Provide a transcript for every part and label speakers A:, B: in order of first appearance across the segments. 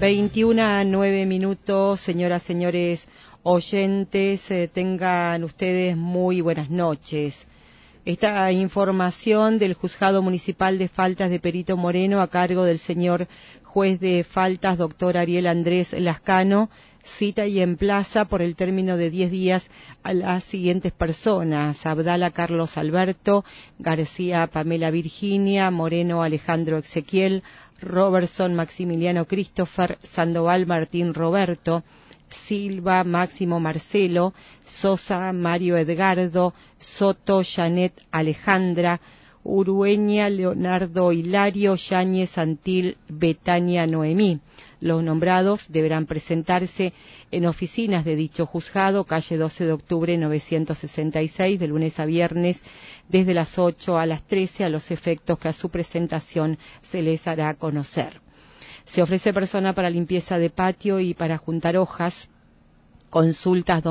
A: 21:09, señoras, señores oyentes, tengan ustedes muy buenas noches. Esta información del Juzgado Municipal de Faltas de Perito Moreno a cargo del señor juez de faltas, doctor Ariel Andrés Lascano, cita y emplaza por el término de 10 días a las siguientes personas: Abdala Carlos Alberto, García Pamela Virginia, Moreno Alejandro Ezequiel, Robertson Maximiliano Christopher, Sandoval Martín Roberto, Silva Máximo Marcelo, Sosa Mario Edgardo, Soto Janet Alejandra, Urueña Leonardo Hilario, Yáñez Antil Betania Noemí. Los nombrados deberán presentarse en oficinas de dicho juzgado, calle 12 de octubre 966, de lunes a viernes, desde las 8 a las 13, a los efectos que a su presentación se les hará conocer. Se ofrece persona para limpieza de patio y para juntar hojas. Consultas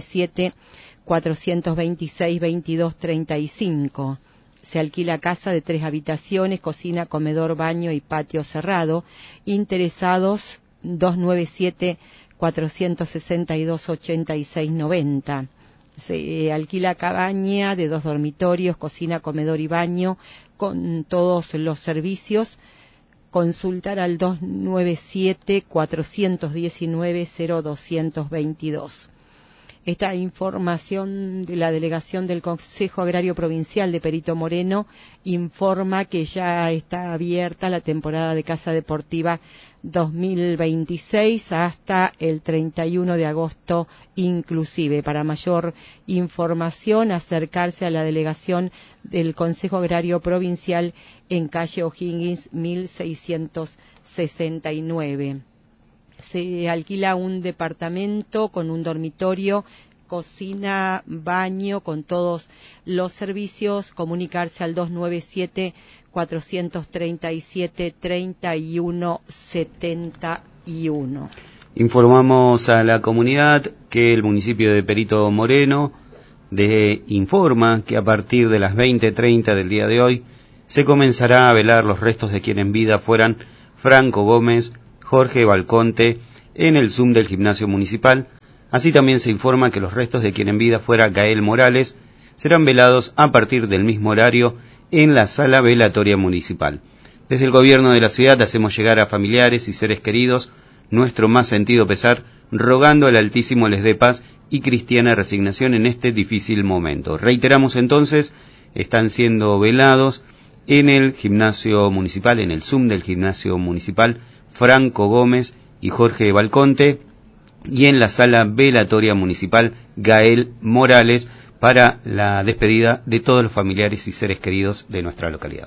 A: 297-426-2235. Se alquila casa de 3 habitaciones, cocina, comedor, baño y patio cerrado. Interesados 297-462-8690. Se alquila cabaña de 2 dormitorios, cocina, comedor y baño con todos los servicios. Consultar al 297-419-0222. Esta información de la delegación del Consejo Agrario Provincial de Perito Moreno informa que ya está abierta la temporada de caza deportiva 2026 hasta el 31 de agosto inclusive. Para mayor información, acercarse a la delegación del Consejo Agrario Provincial en calle O'Higgins 1669. Se alquila un departamento con un dormitorio, cocina, baño, con todos los servicios. Comunicarse al 297-437-3171.
B: Informamos a la comunidad que el municipio de Perito Moreno informa que a partir de las 20:30 del día de hoy se comenzará a velar los restos de quienes en vida fueran Franco Gómez, Jorge Balconte, en el Zoom del gimnasio municipal. Así también se informa que los restos de quien en vida fuera Gael Morales serán velados a partir del mismo horario en la sala velatoria municipal. Desde el gobierno de la ciudad hacemos llegar a familiares y seres queridos nuestro más sentido pesar, rogando al Altísimo les dé paz y cristiana resignación en este difícil momento. Reiteramos entonces, están siendo velados en el gimnasio municipal, en el Zoom del gimnasio municipal, Franco Gómez y Jorge Balconte, y en la sala velatoria municipal Gael Morales, para la despedida de todos los familiares y seres queridos de nuestra localidad.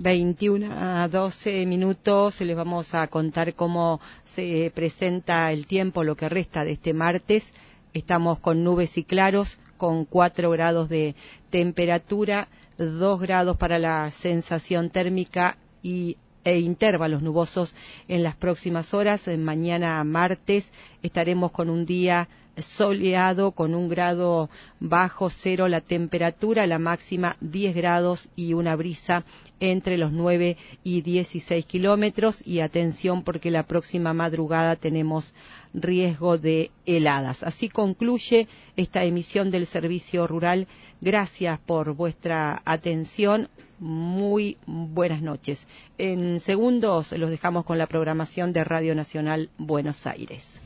A: 21:12, les vamos a contar cómo se presenta el tiempo, lo que resta de este martes. Estamos con nubes y claros, con 4 grados de temperatura, 2 grados para la sensación térmica e intervalos nubosos en las próximas horas. Mañana martes estaremos con un día soleado, con 1 grado bajo cero la temperatura, la máxima 10 grados y una brisa entre los 9 y 16 kilómetros. Y atención, porque la próxima madrugada tenemos riesgo de heladas. Así concluye esta emisión del Servicio Rural. Gracias por vuestra atención. Muy buenas noches. En segundos los dejamos con la programación de Radio Nacional Buenos Aires.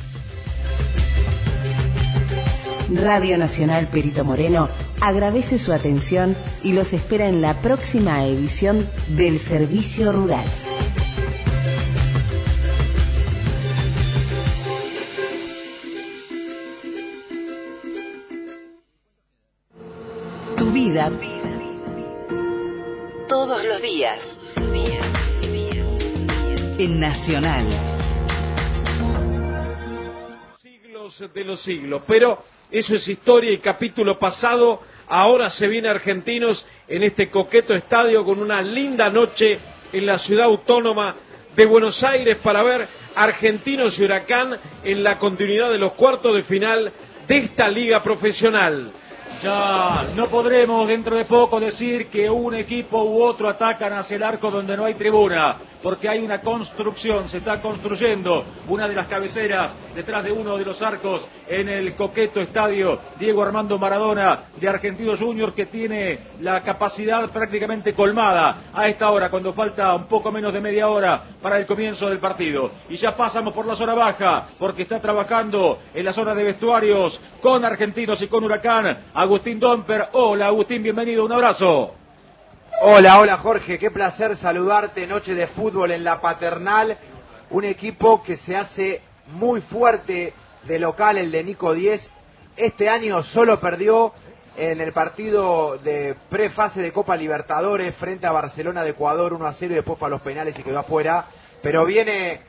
C: Radio Nacional Perito Moreno agradece su atención y los espera en la próxima edición del Servicio Rural. Tu vida todos los días en Nacional.
D: Siglos de los siglos, pero eso es historia y capítulo pasado. Ahora se viene Argentinos en este coqueto estadio con una linda noche en la ciudad autónoma de Buenos Aires para ver Argentinos y Huracán en la continuidad de los cuartos de final de esta liga profesional.
E: Ya no podremos dentro de poco decir que un equipo u otro atacan hacia el arco donde no hay tribuna. porque hay una construcción, se está construyendo una de las cabeceras detrás de uno de los arcos en el coqueto estadio Diego Armando Maradona de Argentinos Juniors, que tiene la capacidad prácticamente colmada a esta hora, cuando falta un poco menos de media hora para el comienzo del partido. Y ya pasamos por la zona baja, porque está trabajando en la zona de vestuarios con Argentinos y con Huracán Agustín Domper. Hola Agustín, bienvenido, un abrazo.
F: Hola Jorge, qué placer saludarte. Noche de fútbol en la Paternal, un equipo que se hace muy fuerte de local, el de Nico 10. Este año solo perdió en el partido de prefase de Copa Libertadores frente a Barcelona de Ecuador 1-0 y después fue a los penales y quedó afuera, pero viene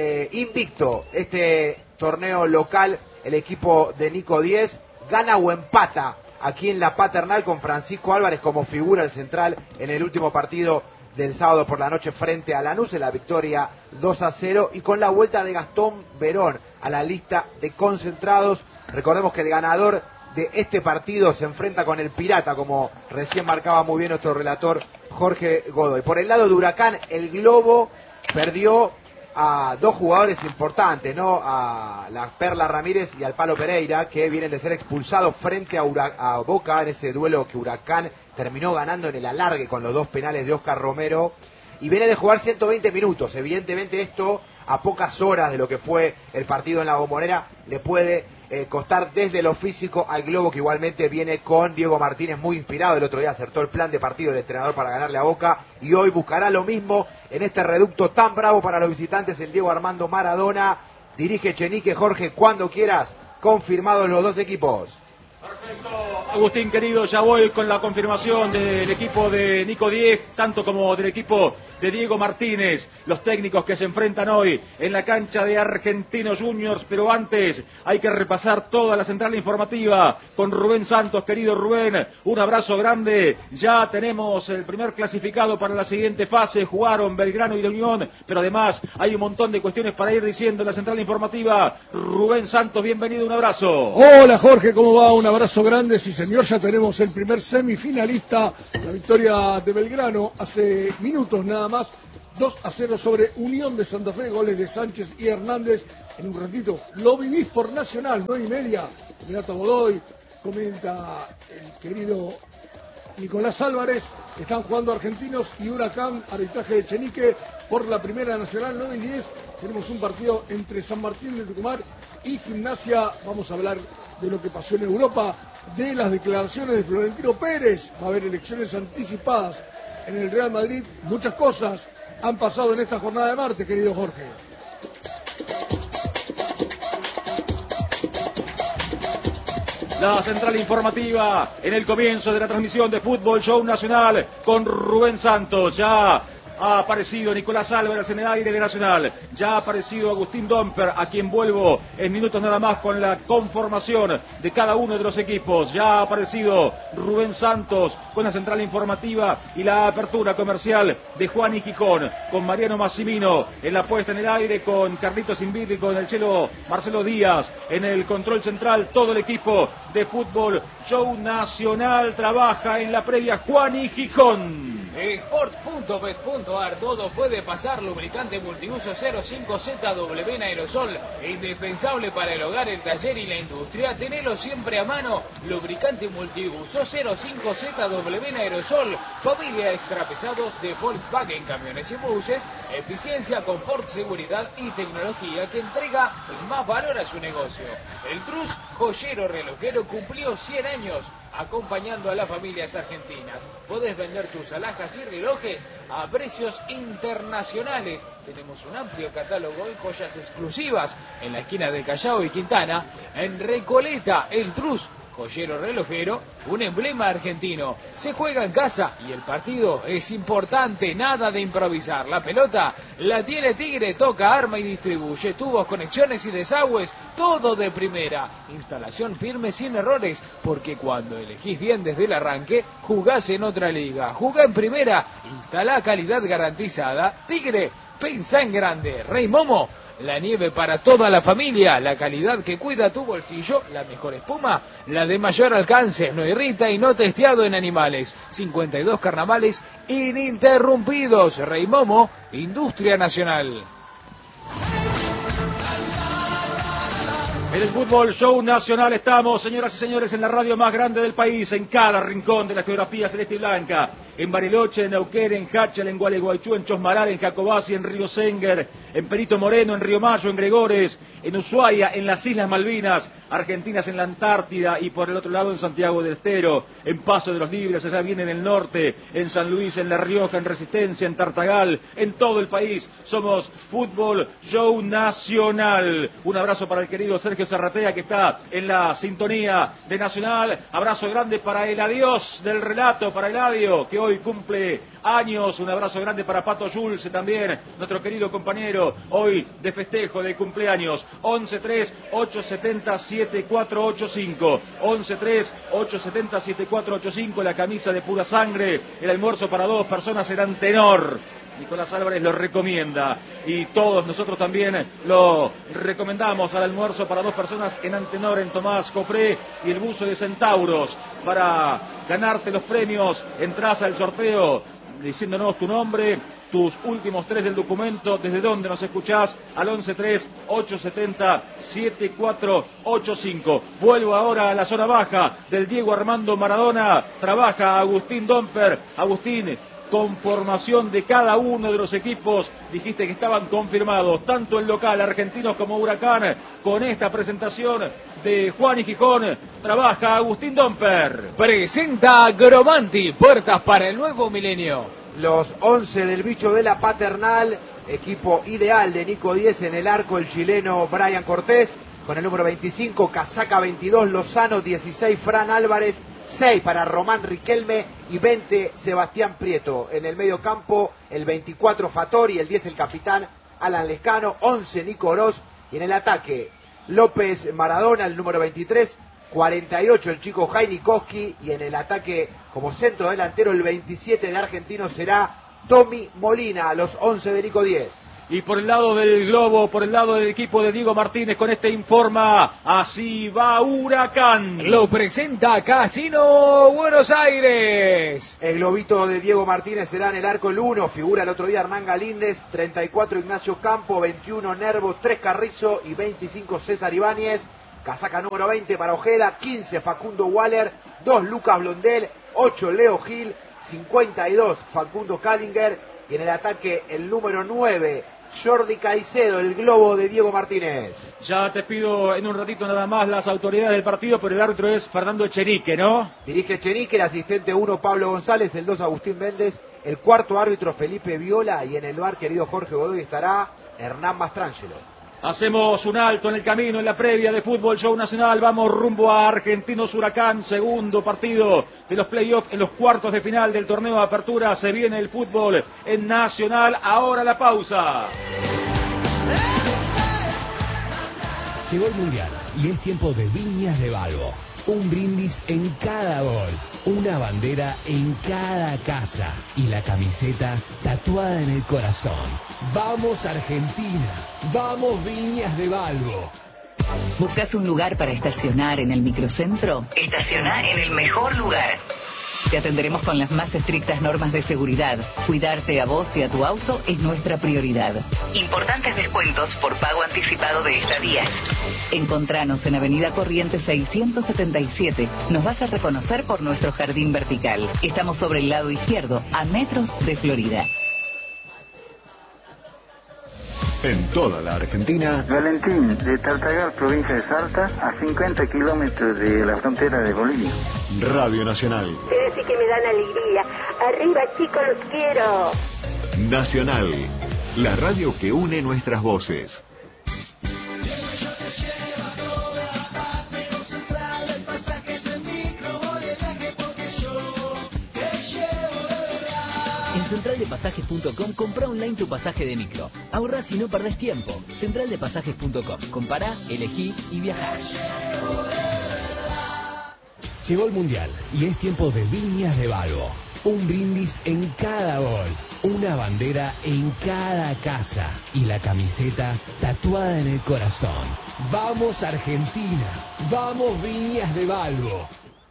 F: invicto este torneo local. El equipo de Nico 10 gana o empata aquí en la Paternal con Francisco Álvarez como figura el central en el último partido del sábado por la noche frente a Lanús, en la victoria 2-0, y con la vuelta de Gastón Verón a la lista de concentrados. Recordemos que el ganador de este partido se enfrenta con el Pirata, como recién marcaba muy bien nuestro relator Jorge Godoy. Por el lado de Huracán, el Globo perdió a dos jugadores importantes, ¿no? A la Perla Ramírez y al Palo Pereira, que vienen de ser expulsados frente a Boca en ese duelo que Huracán terminó ganando en el alargue con los dos penales de Oscar Romero, y viene de jugar 120 minutos. Evidentemente esto, a pocas horas de lo que fue el partido en la Bombonera, le puede costar desde lo físico al Globo, que igualmente viene con Diego Martínez muy inspirado. El otro día acertó el plan de partido del entrenador para ganarle a Boca, y hoy buscará lo mismo en este reducto tan bravo para los visitantes, el Diego Armando Maradona. Dirige Chenique. Jorge, cuando quieras, confirmados los dos equipos.
E: Perfecto, Agustín querido, ya voy con la confirmación del equipo de Nico 10, tanto como del equipo de Diego Martínez, los técnicos que se enfrentan hoy en la cancha de Argentinos Juniors. Pero antes hay que repasar toda la central informativa con Rubén Santos. Querido Rubén, un abrazo grande. Ya tenemos el primer clasificado para la siguiente fase, jugaron Belgrano y La Unión, pero además hay un montón de cuestiones para ir diciendo en la central informativa. Rubén Santos, bienvenido, un abrazo.
G: Hola Jorge, ¿cómo va? Un abrazo grande. Sí señor, ya tenemos el primer semifinalista, la victoria de Belgrano hace minutos nada más, 2-0 sobre Unión de Santa Fe, goles de Sánchez y Hernández. En un ratito lo vivís por Nacional, 9:30, Renato Godoy, comenta el querido Nicolás Álvarez. Están jugando Argentinos y Huracán, arbitraje de Chenique por la Primera Nacional, 9:10. Tenemos un partido entre San Martín de Tucumán y Gimnasia. Vamos a hablar de lo que pasó en Europa, de las declaraciones de Florentino Pérez. Va a haber elecciones anticipadas en el Real Madrid. Muchas cosas han pasado en esta jornada de martes, querido Jorge.
E: La central informativa en el comienzo de la transmisión de Fútbol Show Nacional con Rubén Santos. Ya ha aparecido Nicolás Álvarez en el aire de Nacional. Ya ha aparecido Agustín Domper, a quien vuelvo en minutos nada más con la conformación de cada uno de los equipos. Ya ha aparecido Rubén Santos con la central informativa y la apertura comercial de Juan y Gijón, con Mariano Massimino en la puesta en el aire, con Carlitos Inviti, con el chelo Marcelo Díaz en el control central. Todo el equipo de Fútbol Show Nacional trabaja en la previa. Juan y Gijón.
H: Sports.bet.ar, todo puede pasar. Lubricante multiuso 05ZW en aerosol, indispensable para el hogar, el taller y la industria. Tenelo siempre a mano. Lubricante multiuso 05ZW en aerosol. Familia extra pesados de Volkswagen, camiones y buses. Eficiencia, confort, seguridad y tecnología que entrega más valor a su negocio. El Trus, joyero relojero, cumplió 100 años acompañando a las familias argentinas. Podés vender tus alhajas y relojes a precios internacionales. Tenemos un amplio catálogo de joyas exclusivas en la esquina de Callao y Quintana. En Recoleta, el Trus, joyero relojero, un emblema argentino. Se juega en casa y el partido es importante, nada de improvisar. La pelota la tiene Tigre, toca, arma y distribuye. Tubos, conexiones y desagües, todo de primera. Instalación firme, sin errores, porque cuando elegís bien desde el arranque, jugás en otra liga. Jugá en primera, instala calidad garantizada. Tigre, pensá en grande. Rey Momo La nieve para toda la familia, la calidad que cuida tu bolsillo, la mejor espuma, la de mayor alcance, no irrita y no testeado en animales. 52 carnavales ininterrumpidos. Rey Momo, Industria Nacional.
E: En el Fútbol Show Nacional estamos, señoras y señores, en la radio más grande del país, en cada rincón de la geografía celeste y blanca. En Bariloche, en Neuquén, en Hachal, en Gualeguaychú, en Chosmalal, en Jacobasi, en Río Senguer, en Perito Moreno, en Río Mayo, en Gregores, en Ushuaia, en las Islas Malvinas, Argentinas en la Antártida y por el otro lado en Santiago del Estero, en Paso de los Libres, allá viene en el norte, en San Luis, en La Rioja, en Resistencia, en Tartagal, en todo el país. Somos Fútbol Show Nacional. Un abrazo para el querido Sergio Zarratea, que está en la sintonía de Nacional. Abrazo grande para el adiós del relato, para Eladio, que hoy cumple años. Un abrazo grande para Pato Jules también, nuestro querido compañero, hoy de festejo de cumpleaños. 11-3-870-7485. 11-3-870-7485. La camisa de pura sangre, el almuerzo para 2 personas en Antenor. Nicolás Álvarez lo recomienda y todos nosotros también lo recomendamos al almuerzo para 2 personas en Antenor, en Tomás Copré, y el buzo de Centauros. Para ganarte los premios, entras al sorteo diciéndonos tu nombre, tus últimos 3 del documento, desde dónde nos escuchás, al 11-3-870-7485. Vuelvo ahora a la zona baja del Diego Armando Maradona. Trabaja Agustín Domper. Agustín, conformación de cada uno de los equipos, dijiste que estaban confirmados, tanto el local, Argentinos como Huracán. Con esta presentación de Juan y Gijón, trabaja Agustín Domper.
H: Presenta Agromanti, puertas para el nuevo milenio.
F: Los 11 del bicho de la Paternal, equipo ideal de Nico 10 en el arco, el chileno Brian Cortés, con el número 25, casaca 22, Lozano, 16, Fran Álvarez, 6 para Román Riquelme y 20, Sebastián Prieto. En el medio campo, el 24, Fattori, el 10, el capitán Alan Lescano, 11, Nico Oroz, y en el ataque, López Maradona, el número 23, 48, el chico Jainikowski, y en el ataque, como centro delantero, el 27 de Argentinos será Tommy Molina, los 11 de Nico 10.
E: Y por el lado del globo, por el lado del equipo de Diego Martínez, con este informa, así va Huracán.
H: Lo presenta Casino Buenos Aires.
F: El globito de Diego Martínez será en el arco el 1, figura el otro día Hernán Galíndez, 34 Ignacio Campo, 21 Nervo, 3 Carrizo y 25 César Ibáñez. Casaca número 20 para Ojeda, 15 Facundo Waller, 2 Lucas Blondel, 8 Leo Gil, 52 Facundo Callinger, y en el ataque el número 9 Jordi Caicedo, el globo de Diego Martínez.
E: Ya te pido en un ratito nada más las autoridades del partido, pero el árbitro es Fernando Echenique, ¿no?
F: Dirige Echenique, el asistente 1 Pablo González, el 2 Agustín Méndez, el cuarto árbitro Felipe Viola, y en el bar, querido Jorge Godoy, estará Hernán Mastrangelo.
E: Hacemos un alto en el camino, en la previa de Fútbol Show Nacional. Vamos rumbo a Argentinos Huracán, segundo partido de los playoffs en los cuartos de final del torneo de apertura. Se viene el fútbol en Nacional. Ahora la pausa.
I: Llegó el Mundial y es tiempo de Viñas de Balbo. Un brindis en cada gol, una bandera en cada casa y la camiseta tatuada en el corazón. ¡Vamos Argentina! ¡Vamos Viñas de Balbo!
C: ¿Buscas un lugar para estacionar en el microcentro? Estaciona en el mejor lugar. Te atenderemos con las más estrictas normas de seguridad. Cuidarte a vos y a tu auto es nuestra prioridad. Importantes descuentos por pago anticipado de estadías. Encontranos en Avenida Corrientes 677. Nos vas a reconocer por nuestro jardín vertical. Estamos sobre el lado izquierdo, a metros de Florida.
J: En toda la Argentina,
K: Valentín, de Tartagal, provincia de Salta, a 50 kilómetros de la frontera de Bolivia.
J: Radio Nacional.
L: Ustedes sí que me dan alegría. Arriba, chicos, los quiero.
J: Nacional, la radio que une nuestras voces.
I: En centraldepasajes.com compra online tu pasaje de micro. Ahorrás y no perdés tiempo. Centraldepasajes.com. Compará, elegí y viajá. Llegó el Mundial y es tiempo de Viñas de Balbo. Un brindis en cada gol, una bandera en cada casa y la camiseta tatuada en el corazón. ¡Vamos Argentina! ¡Vamos Viñas de Valvo!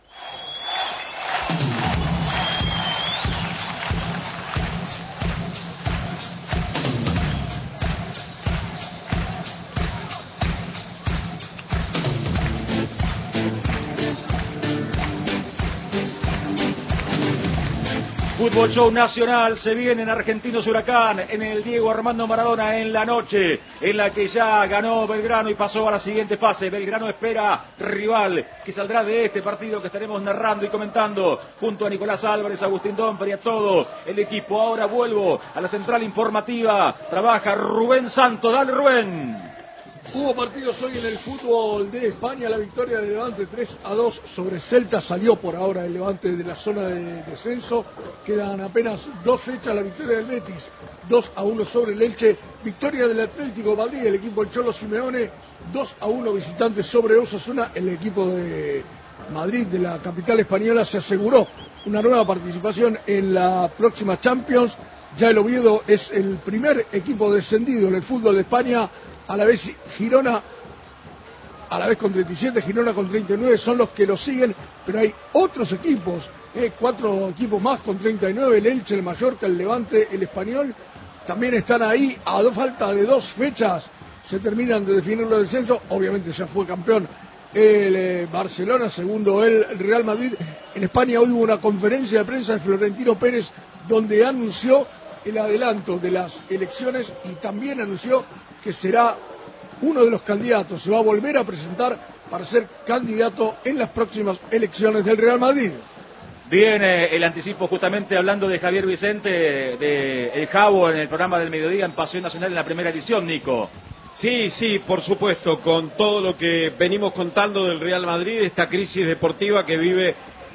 E: Fútbol Show Nacional se viene en Argentinos Huracán, en el Diego Armando Maradona, en la noche en la que ya ganó Belgrano y pasó a la siguiente fase. Belgrano espera rival que saldrá de este partido que estaremos narrando y comentando junto a Nicolás Álvarez, Agustín Domper y a todo el equipo. Ahora vuelvo a la central informativa, trabaja Rubén Santos. Dale, Rubén.
G: Hubo partidos hoy en el fútbol de España, la victoria de Levante 3-2 sobre Celta, salió por ahora el Levante de la zona de descenso, quedan apenas 2 fechas, la victoria del Betis 2-1 sobre el Elche, victoria del Atlético Madrid, el equipo del Cholo Simeone 2-1 visitante sobre Osasuna, el equipo de Madrid de la capital española se aseguró una nueva participación en la próxima Champions. Ya el Oviedo es el primer equipo descendido en el fútbol de España, a la vez Girona, a la vez con 37, Girona con 39 son los que lo siguen, pero hay otros equipos, 4 equipos más con 39, el Elche, el Mallorca, el Levante, el Español, también están ahí a falta de 2 fechas, se terminan de definir los descensos, obviamente ya fue campeón el Barcelona, segundo el Real Madrid. En España hoy hubo una conferencia de prensa de Florentino Pérez donde anunció el adelanto de las elecciones y también anunció que será uno de los candidatos, se va a volver a presentar para ser candidato en las próximas elecciones del Real Madrid.
E: Viene el anticipo justamente hablando de Javier Vicente, de El Jabo en el programa del mediodía en Pasión Nacional en la primera edición, Nico.
D: Sí, por supuesto, con todo lo que venimos contando del Real Madrid, esta crisis deportiva que vive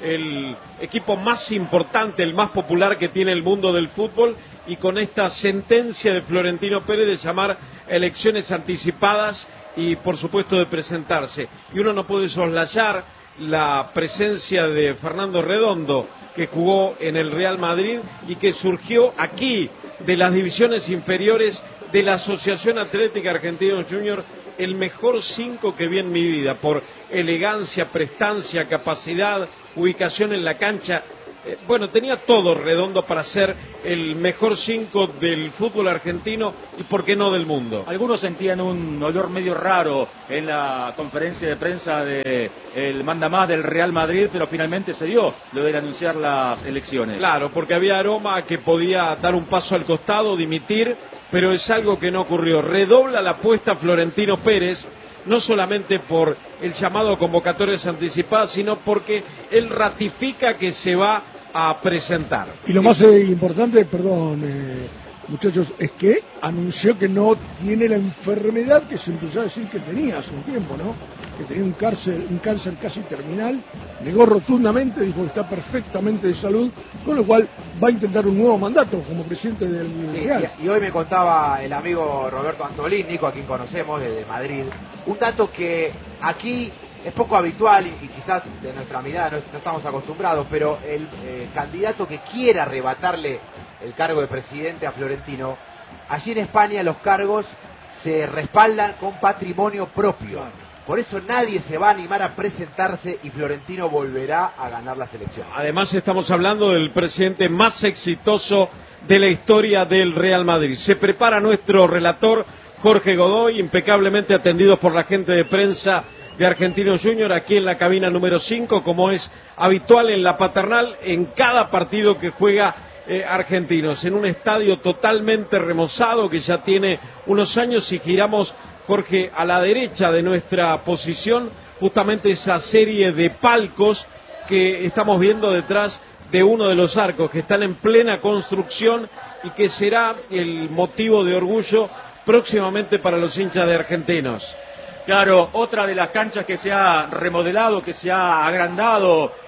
D: el equipo más importante, el más popular que tiene el mundo del fútbol, y con esta sentencia de Florentino Pérez de llamar elecciones anticipadas y por supuesto de presentarse. Y uno no puede soslayar la presencia de Fernando Redondo, que jugó en el Real Madrid y que surgió aquí de las divisiones inferiores de la Asociación Atlética Argentinos Juniors, el mejor 5 que vi en mi vida, por elegancia, prestancia, capacidad, ubicación en la cancha. Bueno, tenía todo Redondo para ser el mejor 5 del fútbol argentino y por qué no del mundo.
E: Algunos sentían un olor medio raro en la conferencia de prensa de el mandamás del Real Madrid, pero finalmente se dio lo de anunciar las elecciones.
D: Claro, porque había aroma que podía dar un paso al costado, dimitir, pero es algo que no ocurrió. Redobla la apuesta Florentino Pérez, no solamente por el llamado a convocatorias anticipadas, sino porque él ratifica que se va a presentar.
G: Y lo más importante, perdón muchachos, es que anunció que no tiene la enfermedad que se empezó a decir que tenía hace un tiempo, ¿no? Que tenía un cáncer casi terminal, negó rotundamente, dijo que está perfectamente de salud, con lo cual va a intentar un nuevo mandato como presidente del Real.
F: Y hoy me contaba el amigo Roberto Antolín, Nico, a quien conocemos desde Madrid, un dato que aquí es poco habitual y quizás de nuestra mirada no estamos acostumbrados, pero el candidato que quiera arrebatarle el cargo de presidente a Florentino, allí en España los cargos se respaldan con patrimonio propio. Por eso nadie se va a animar a presentarse y Florentino volverá a ganar las elecciones.
D: Además estamos hablando del presidente más exitoso de la historia del Real Madrid. Se prepara nuestro relator Jorge Godoy, impecablemente atendido por la gente de prensa de Argentinos Juniors, aquí en la cabina número 5, como es habitual en la paternal, en cada partido que juega Argentinos, en un estadio totalmente remozado que ya tiene unos años. Y giramos, Jorge, a la derecha de nuestra posición, justamente esa serie de palcos que estamos viendo detrás de uno de los arcos, que están en plena construcción y que será el motivo de orgullo próximamente para los hinchas de Argentinos.
E: Claro, otra de las canchas que se ha remodelado, que se ha agrandado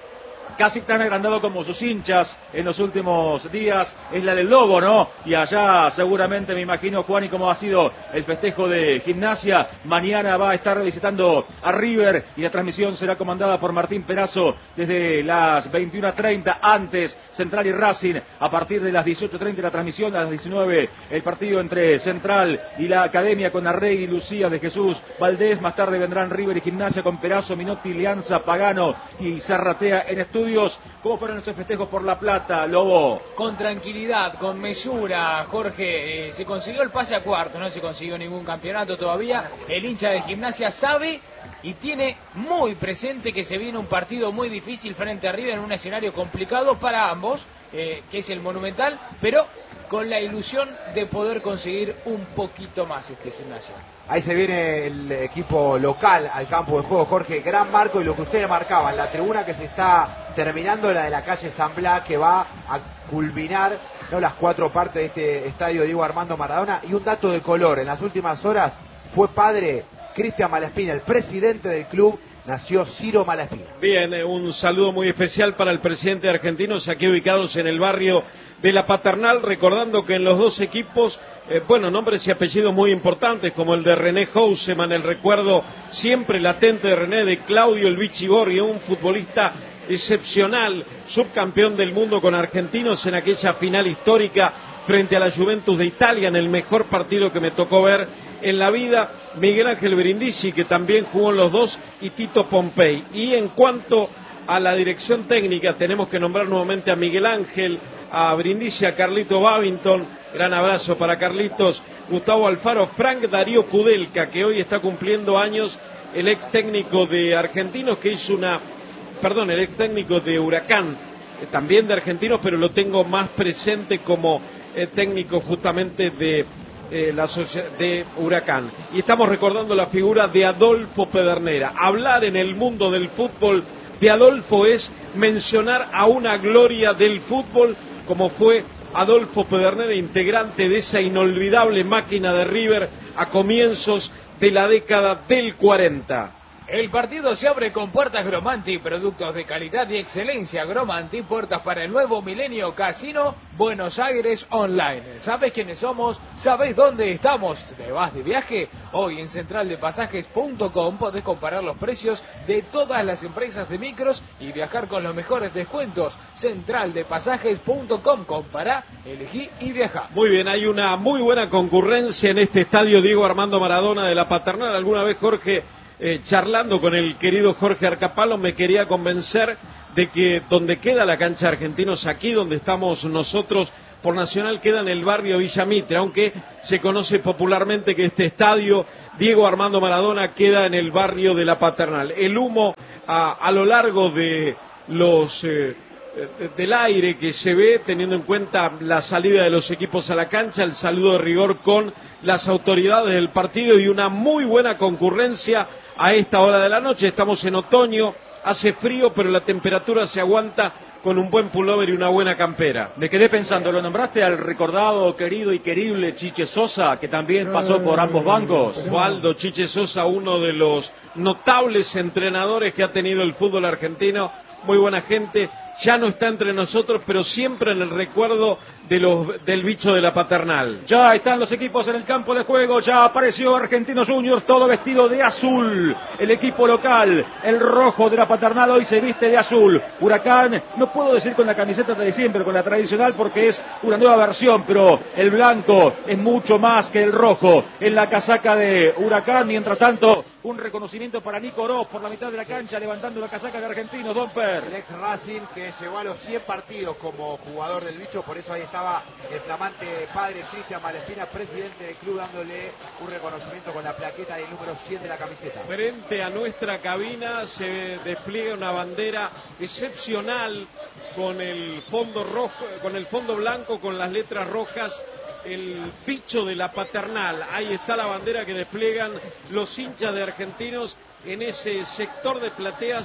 E: casi tan agrandado como sus hinchas en los últimos días, es la del Lobo, ¿no? Y allá seguramente me imagino, Juan, y cómo ha sido el festejo de Gimnasia. Mañana va a estar visitando a River y la transmisión será comandada por Martín Perazo desde las 21:30, antes Central y Racing, a partir de las 18:30 la transmisión, a las 19 el partido entre Central y la Academia con Arregui, Lucía de Jesús, Valdés. Más tarde vendrán River y Gimnasia con Perazo, Minotti, Lianza, Pagano y Zarratea en estudios. ¿Cómo fueron esos festejos por La Plata, Lobo?
H: Con tranquilidad, con mesura, Jorge. Se consiguió el pase a cuarto, no se consiguió ningún campeonato todavía. El hincha de Gimnasia sabe y tiene muy presente que se viene un partido muy difícil frente a River en un escenario complicado para ambos, que es el Monumental, pero con la ilusión de poder conseguir un poquito más Gimnasia.
F: Ahí se viene el equipo local al campo de juego, Jorge, gran marco, y lo que ustedes marcaban, la tribuna que se está terminando, la de la calle San Blas, que va a culminar, ¿no?, las 4 partes de este estadio Diego Armando Maradona. Y un dato de color, en las últimas horas fue padre Cristian Malaspina, el presidente del club. Nació Ciro Malaspina.
D: Bien, un saludo muy especial para el presidente argentino, aquí ubicados en el barrio de La Paternal, recordando que en los dos equipos, nombres y apellidos muy importantes, como el de René Houseman, el recuerdo siempre latente de René, de Claudio El Vichy Borghi, un futbolista excepcional, subcampeón del mundo con argentinos en aquella final histórica frente a la Juventus de Italia, en el mejor partido que me tocó ver en la vida. Miguel Ángel Brindisi, que también jugó en los dos, y Tito Pompey. Y en cuanto a la dirección técnica, tenemos que nombrar nuevamente a Miguel Ángel, a Brindisi, a Carlito Babington, gran abrazo para Carlitos, Gustavo Alfaro, Frank Darío Kudelka, que hoy está cumpliendo años, el ex técnico de Argentinos, que hizo el ex técnico de Huracán, también de Argentinos, pero lo tengo más presente como técnico justamente de la sociedad de Huracán. Y estamos recordando la figura de Adolfo Pedernera. Hablar en el mundo del fútbol de Adolfo es mencionar a una gloria del fútbol como fue Adolfo Pedernera, integrante de esa inolvidable máquina de River a comienzos de la década del 40.
H: El partido se abre con puertas Gromanti, productos de calidad y excelencia. Gromanti, puertas para el nuevo milenio. Casino Buenos Aires Online. ¿Sabes quiénes somos? ¿Sabés dónde estamos? ¿Te vas de viaje? Hoy en centraldepasajes.com podés comparar los precios de todas las empresas de micros y viajar con los mejores descuentos. Centraldepasajes.com. Compará, elegí y viajá.
D: Muy bien, hay una muy buena concurrencia en este estadio Diego Armando Maradona de La Paternal. Alguna vez, Jorge, charlando con el querido Jorge Arcapalo, me quería convencer de que donde queda la cancha de Argentinos, aquí donde estamos nosotros por Nacional, queda en el barrio Villa Mitre, aunque se conoce popularmente que este estadio Diego Armando Maradona queda en el barrio de La Paternal. El humo a lo largo de los del aire que se ve, teniendo en cuenta la salida de los equipos a la cancha, el saludo de rigor con las autoridades del partido y una muy buena concurrencia a esta hora de la noche. Estamos en otoño, hace frío, pero la temperatura se aguanta con un buen pullover y una buena campera.
E: Me quedé pensando, ¿lo nombraste al recordado, querido y querible Chiche Sosa, que también pasó por ambos bancos?
D: Osvaldo Chiche Sosa, uno de los notables entrenadores que ha tenido el fútbol argentino, muy buena gente, ya no está entre nosotros, pero siempre en el recuerdo del bicho de La Paternal.
E: Ya están los equipos en el campo de juego, ya apareció Argentinos Juniors, todo vestido de azul. El equipo local, el rojo de La Paternal, hoy se viste de azul. Huracán, no puedo decir con la camiseta de siempre, con la tradicional, porque es una nueva versión, pero el blanco es mucho más que el rojo en la casaca de Huracán. Mientras tanto, un reconocimiento para Nico Oroz por la mitad de la cancha, levantando la casaca de Argentinos, Domper.
F: El ex Racing, que llegó a los 100 partidos como jugador del bicho, por eso ahí estaba el flamante padre Cristian Malaspina, presidente del club, dándole un reconocimiento con la plaqueta del número 100 de la camiseta.
D: Frente a nuestra cabina se despliega una bandera excepcional con el fondo rojo, con el fondo blanco, con las letras rojas, el bicho de La Paternal. Ahí está la bandera que despliegan los hinchas de Argentinos en ese sector de plateas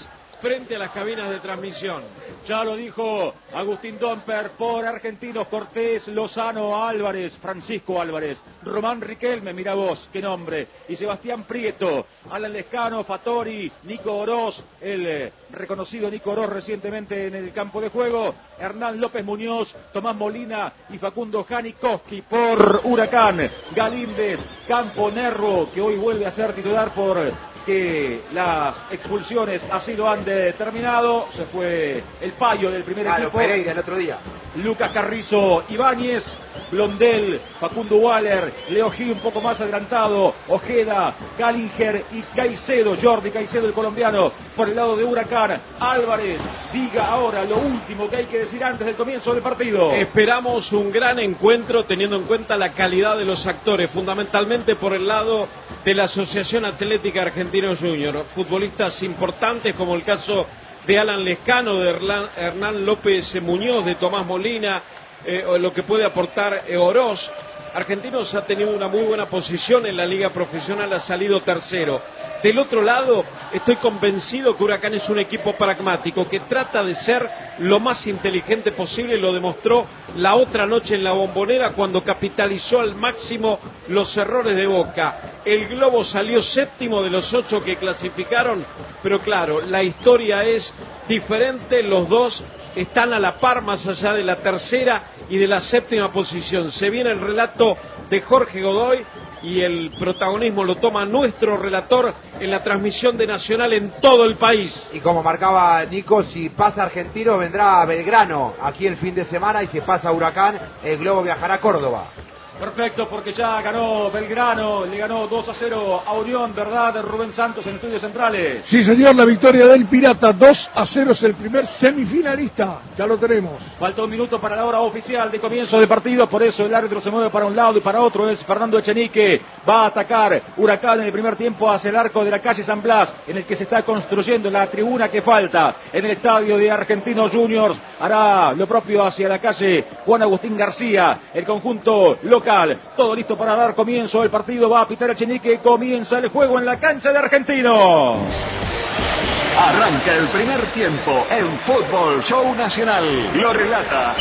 D: frente a las cabinas de transmisión.
E: Ya lo dijo Agustín Domper por Argentinos, Cortés, Lozano, Álvarez, Francisco Álvarez, Román Riquelme, mira vos, qué nombre, y Sebastián Prieto, Alan Lescano, Fattori, Nico Oroz, el reconocido Nico Oroz recientemente en el campo de juego, Hernán López Muñoz, Tomás Molina y Facundo Janikowski por Huracán, Galíndez, Campo Nervo, que hoy vuelve a ser titular por que las expulsiones así lo han determinado. Se fue el payo del primer equipo.
F: Pereira el otro día.
E: Lucas Carrizo, Ibáñez, Blondel, Facundo Waller, Leo Gil un poco más adelantado, Ojeda, Gallinger y Caicedo, Jordi Caicedo el colombiano, por el lado de Huracán. Álvarez, diga ahora lo último que hay que decir antes del comienzo del partido.
D: Esperamos un gran encuentro teniendo en cuenta la calidad de los actores, fundamentalmente por el lado de la Asociación Atlética Argentinos Juniors, futbolistas importantes como el caso de Alan Lescano, de Hernán López Muñoz, de Tomás Molina, lo que puede aportar Oroz. Argentinos ha tenido una muy buena posición en la liga profesional, ha salido tercero. Del otro lado, estoy convencido que Huracán es un equipo pragmático, que trata de ser lo más inteligente posible, lo demostró la otra noche en la Bombonera cuando capitalizó al máximo los errores de Boca. El Globo salió séptimo de los 8 que clasificaron, pero claro, la historia es diferente, los dos están a la par más allá de la tercera y de la séptima posición. Se viene el relato de Jorge Godoy y el protagonismo lo toma nuestro relator en la transmisión de Nacional en todo el país.
F: Y como marcaba Nico, si pasa Argentino vendrá Belgrano aquí el fin de semana, y si pasa Huracán el Globo viajará a Córdoba.
E: Perfecto, porque ya ganó Belgrano, le ganó 2-0 a Unión, ¿verdad? Rubén Santos en Estudios Centrales.
G: Sí, señor, la victoria del Pirata, 2-0 es el primer semifinalista, ya lo tenemos.
E: Falta un minuto para la hora oficial de comienzo del partido, por eso el árbitro se mueve para un lado y para otro, es Fernando Echenique, va a atacar Huracán en el primer tiempo hacia el arco de la calle San Blas, en el que se está construyendo la tribuna que falta en el estadio de Argentinos Juniors, hará lo propio hacia la calle Juan Agustín García, el conjunto local. Todo listo para dar comienzo al partido. Va a pitar Echenique. Comienza el juego en la cancha de Argentinos.
J: Arranca el primer tiempo en Fútbol Show Nacional. Lo relata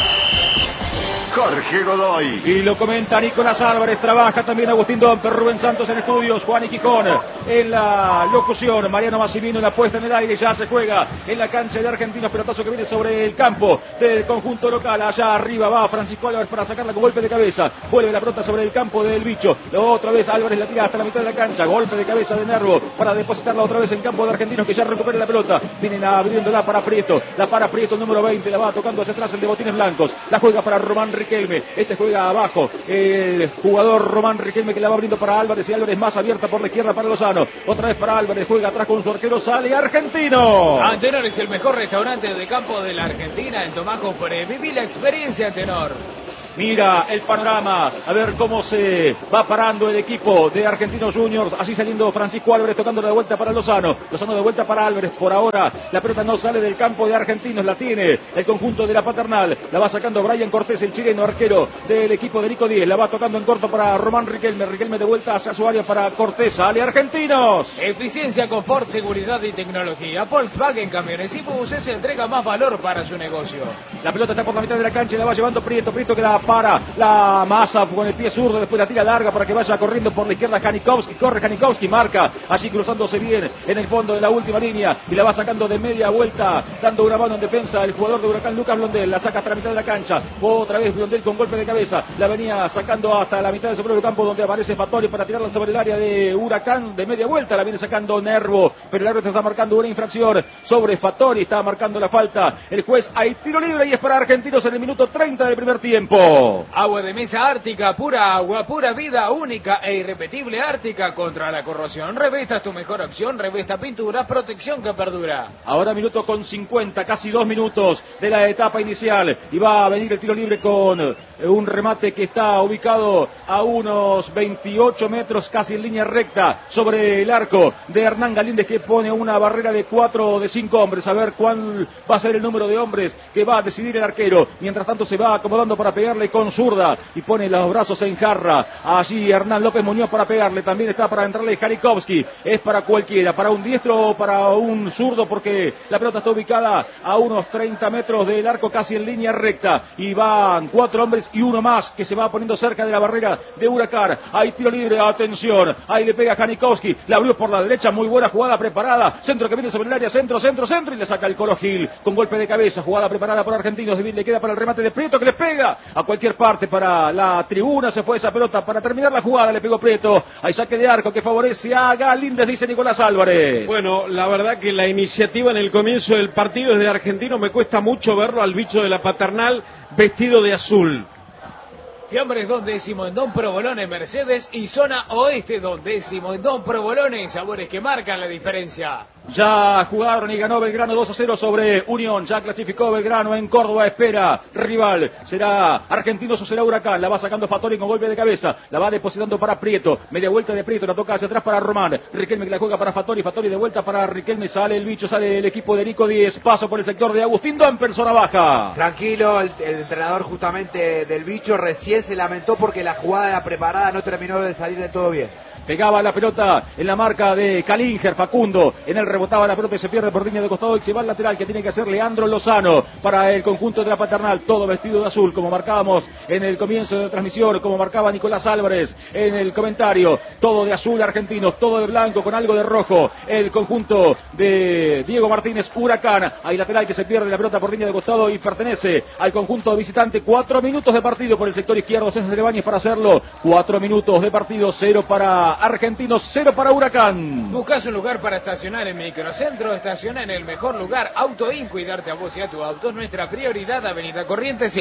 J: Jorge Godoy.
E: Y lo comenta Nicolás Álvarez. Trabaja también Agustín Domper, Rubén Santos en estudios, Juan Iquicón en la locución, Mariano Massimino en la puesta en el aire. Ya se juega en la cancha de Argentinos. Pelotazo que viene sobre el campo del conjunto local. Allá arriba va Francisco Álvarez para sacarla con golpe de cabeza. Vuelve la pelota sobre el campo del bicho. Otra vez Álvarez la tira hasta la mitad de la cancha. Golpe de cabeza de Nervo para depositarla otra vez en campo de Argentinos, que ya recupera la pelota. Vienen abriéndola para Prieto. La para Prieto, número 20. La va tocando hacia atrás el de Botines Blancos. La juega para Román Riquelme. Este juega abajo. El jugador Román Riquelme, que la va abriendo para Álvarez. Y Álvarez más abierta por la izquierda para Lozano. Otra vez para Álvarez. Juega atrás con su arquero. Sale Argentino.
H: Antenor es el mejor restaurante de campo de la Argentina. En Tomás Jofre. Viví la experiencia, Antenor.
E: Mira el panorama, a ver cómo se va parando el equipo de Argentinos Juniors. Así saliendo Francisco Álvarez, tocando de vuelta para Lozano. Lozano de vuelta para Álvarez. Por ahora la pelota no sale del campo de Argentinos. La tiene el conjunto de la Paternal. La va sacando Brian Cortés, el chileno arquero del equipo de Nico 10. La va tocando en corto para Román Riquelme. Riquelme de vuelta hacia su área para Cortés. Sale Argentinos.
H: Eficiencia, confort, seguridad y tecnología. Volkswagen Camiones y Buses entrega más valor para su negocio.
E: La pelota está por la mitad de la cancha y la va llevando Prieto. Prieto que la para la masa con el pie zurdo, después la tira larga para que vaya corriendo por la izquierda Janikowski. Corre Janikowski, marca allí cruzándose bien en el fondo de la última línea y la va sacando de media vuelta, dando una mano en defensa el jugador de Huracán, Lucas Blondel. La saca hasta la mitad de la cancha. Otra vez Blondel con golpe de cabeza. La venía sacando hasta la mitad de su propio campo, donde aparece Fattori para tirarla sobre el área de Huracán. De media vuelta la viene sacando Nervo, pero el árbitro está marcando una infracción sobre Fattori. Está marcando la falta el juez. Hay tiro libre y es para Argentinos en el minuto 30 del primer tiempo.
H: Agua de mesa Ártica, pura agua, pura vida, única e irrepetible. Ártica contra la corrosión. Revesta es tu mejor opción. Revesta pintura, protección que perdura.
E: Ahora minuto con 50, casi 2 minutos de la etapa inicial. Y va a venir el tiro libre con un remate que está ubicado a unos 28 metros, casi en línea recta, sobre el arco de Hernán Galíndez, que pone una barrera de 4 o de 5 hombres. A ver cuál va a ser el número de hombres que va a decidir el arquero. Mientras tanto se va acomodando para pegarle pegarle con zurda y pone los brazos en jarra. Allí Hernán López Muñoz para pegarle, también está para entrarle Jarikovsky. Es para cualquiera, para un diestro o para un zurdo, porque la pelota está ubicada a unos 30 metros del arco, casi en línea recta, y van 4 hombres y uno más que se va poniendo cerca de la barrera de Huracán. Hay tiro libre, atención, ahí le pega Jarikovsky, la abrió por la derecha, muy buena jugada preparada, centro que viene sobre el área, centro, y le saca el Colo Gil con golpe de cabeza, jugada preparada por Argentinos, le queda para el remate de Prieto, que le pega a cualquier parte para la tribuna. Se fue esa pelota para terminar la jugada, le pegó Prieto. Hay saque de arco que favorece a Galíndez, dice Nicolás Álvarez.
D: Bueno, la verdad que la iniciativa en el comienzo del partido es de Argentino. Me cuesta mucho verlo al bicho de la Paternal vestido de azul.
H: Fiambres Don Décimo en Don Provolone Mercedes y zona oeste Don Décimo en Don Provolone, sabores que marcan la diferencia.
E: Ya jugaron y ganó Belgrano 2-0 sobre Unión. Ya clasificó Belgrano en Córdoba. Espera rival. ¿Será Argentinos o será Huracán? La va sacando Fattori con golpe de cabeza. La va depositando para Prieto. Media vuelta de Prieto. La toca hacia atrás para Román. Riquelme que la juega para Fattori. Fattori de vuelta para Riquelme. Sale el bicho. Sale el equipo de Nico 10. Paso por el sector de Agustín Domper. Zona baja.
F: Tranquilo. El entrenador justamente del bicho recién se lamentó porque la jugada de la preparada no terminó de salir de todo bien.
E: Pegaba la pelota en la marca de Kalinger, Facundo. En él rebotaba la pelota y se pierde por línea de costado. Y se va al lateral que tiene que hacer Leandro Lozano para el conjunto de la Paternal. Todo vestido de azul, como marcábamos en el comienzo de la transmisión, como marcaba Nicolás Álvarez en el comentario. Todo de azul Argentinos, todo de blanco con algo de rojo. El conjunto de Diego Martínez, Huracán. Hay lateral que se pierde la pelota por línea de costado y pertenece al conjunto visitante. 4 minutos de partido por el sector izquierdo. César Ibáñez para hacerlo. 4 minutos de partido, 0 para Argentinos, 0 para Huracán.
H: Buscas un lugar para estacionar en Microcentro, estaciona en el mejor lugar. Auto Inco y darte a vos y a tu auto es nuestra prioridad. Avenida Corrientes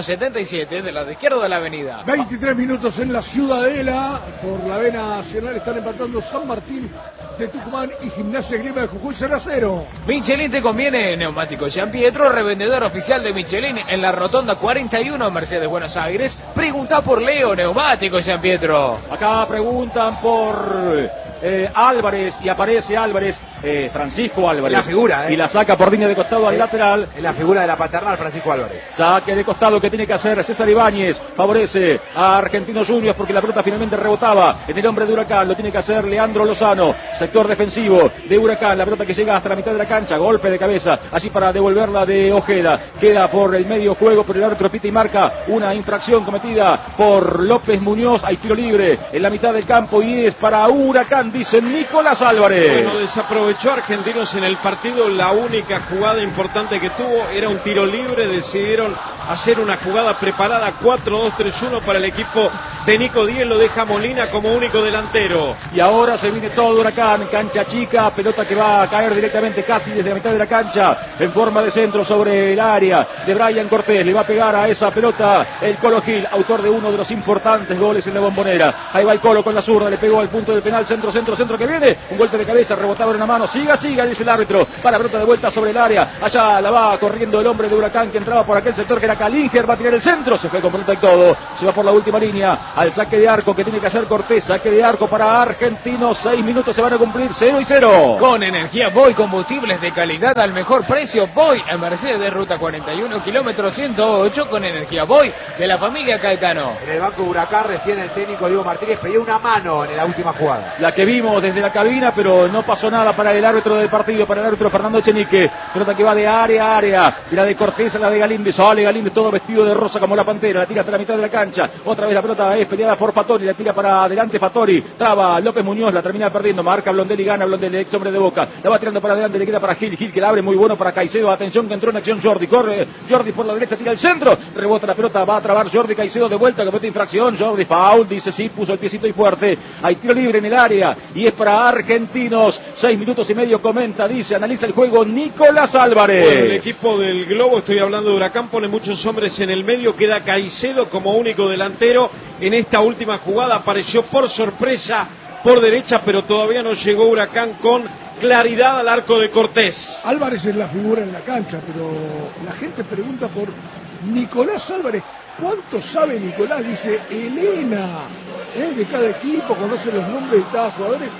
H: 677, del lado izquierdo de la avenida.
G: 23 minutos en la Ciudadela. Por la vena nacional están empatando San Martín de Tucumán y Gimnasia Grima de Jujuy 0-0.
H: Michelin te conviene. Neumáticos San Pietro, revendedor oficial de Michelin en la Rotonda 41, Mercedes, Buenos Aires. Pregunta por Leo, Neumáticos San Pietro.
E: Acá preguntan por Álvarez y aparece Álvarez, Francisco Álvarez.
F: La figura,
E: y la saca por línea de costado al lateral.
F: En la figura de la Paternal, Francisco Álvarez.
E: Saque de costado que tiene que hacer César Ibáñez. Favorece a Argentinos Juniors porque la pelota finalmente rebotaba en el hombre de Huracán. Lo tiene que hacer Leandro Lozano. Sector defensivo de Huracán. La pelota que llega hasta la mitad de la cancha. Golpe de cabeza. Allí para devolverla de Ojeda. Queda por el medio juego, pero el árbitro pita y marca una infracción cometida por López Muñoz. Hay tiro libre en la mitad del campo y es para Huracán, dice Nicolás Álvarez.
D: Bueno, desaprovechó Argentinos en el partido. La única jugada importante que tuvo era un tiro libre. Decidieron hacer una jugada preparada 4-2-3-1 para el equipo de Nico 10. Lo deja Molina como único delantero.
E: Y ahora se viene todo Huracán, cancha chica, pelota que va a caer directamente casi desde la mitad de la cancha en forma de centro sobre el área de Brian Cortés. Le va a pegar a esa pelota el Colo Gil, autor de uno de los importantes goles en la Bombonera. Ahí va el Colo con la zurda, le pegó al punto del penal, centro que viene, un golpe de cabeza, rebotaba en una mano, siga, dice el árbitro, para pelota de vuelta sobre el área, allá la va corriendo el hombre de Huracán que entraba por aquel sector que era Kalinger, va a tirar el centro, se fue con pelota y todo, se va por la última línea, al saque de arco que tiene que hacer Cortés, saque de arco para Argentinos, 6 minutos se van a cumplir, 0-0.
H: Con energía Boy, combustibles de calidad al mejor precio, Boy, en Mercedes de Ruta 41, kilómetro 108, con energía Boy, de la familia Caetano.
F: En el banco de Huracán recién el técnico Diego Martínez pedía una mano en la última jugada.
E: La que vimos desde la cabina, pero no pasó nada para el árbitro del partido, para el árbitro Fernando Echenique. Pelota que va de área a área, la de Cortés a la de Galíndez, sale Galíndez todo vestido de rosa como la pantera, la tira hasta la mitad de la cancha, otra vez la pelota es peleada por Fattori, la tira para adelante Fattori, traba López Muñoz, la termina perdiendo, marca Blondelli, gana Blondelli, ex hombre de Boca, la va tirando para adelante, le queda para Gil que la abre muy bueno para Caicedo, atención que entró en acción Jordi, corre Jordi por la derecha, tira el centro, rebota la pelota, va a trabar Jordi, Caicedo de vuelta, comete infracción, Jordi foul, dice sí, puso el piecito y fuerte, hay tiro libre en el área y es para Argentinos, 6 minutos y medio, comenta, dice, analiza el juego Nicolás Álvarez.
D: Bueno, el equipo del Globo, estoy hablando de Huracán, pone muchos hombres en el medio, queda Caicedo como único delantero. En esta última jugada apareció por sorpresa por derecha, pero todavía no llegó Huracán con claridad al arco de Cortés.
G: Álvarez es la figura en la cancha, pero la gente pregunta por Nicolás Álvarez. ¿Cuánto sabe Nicolás? Dice Elena, de cada equipo, conoce los nombres de cada jugador.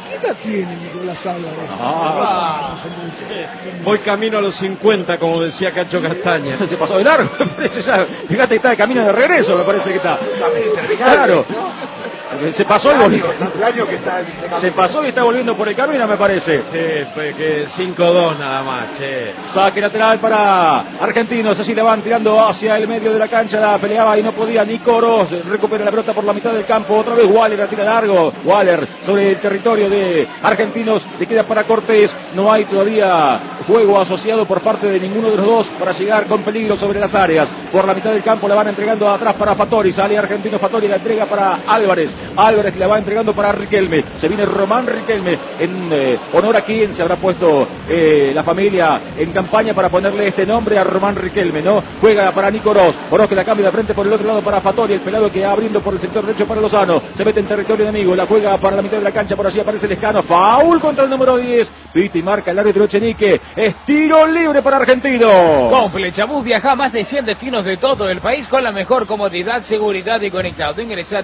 G: ¿Qué edad tiene Nicolás Álvarez?
D: Voy camino a los 50, como decía Cacho Castaña.
E: Se pasó de largo, me parece ya. Fíjate que está de camino de regreso, me parece que está. Claro. Se pasó se pasó y está volviendo por el camino, me parece.
D: Sí, pues que 5-2 nada más, che.
E: Saque lateral para Argentinos, así le van tirando hacia el medio de la cancha, la peleaba y no podía Nico Oroz, recupera la pelota por la mitad del campo, otra vez Waller la tira largo, Waller sobre el territorio de Argentinos, le queda para Cortés, no hay todavía juego asociado por parte de ninguno de los dos para llegar con peligro sobre las áreas, por la mitad del campo la van entregando atrás para Fattori, sale Argentino Fattori, la entrega para Álvarez que la va entregando para Riquelme, se viene Román Riquelme, en honor a quien se habrá puesto la familia en campaña para ponerle este nombre a Román Riquelme, ¿no? Juega para Nico Oroz que la cambia de frente por el otro lado para Fattori, el pelado que abriendo por el sector derecho para Lozano, se mete en territorio enemigo, la juega para la mitad de la cancha, por allí aparece Lescano, foul contra el número 10, pita y marca el árbitro Echenique, es tiro libre para Argentino.
H: Con Flechabús viaja a más de 100 destinos de todo el país con la mejor comodidad, seguridad y conectado. Ingresa a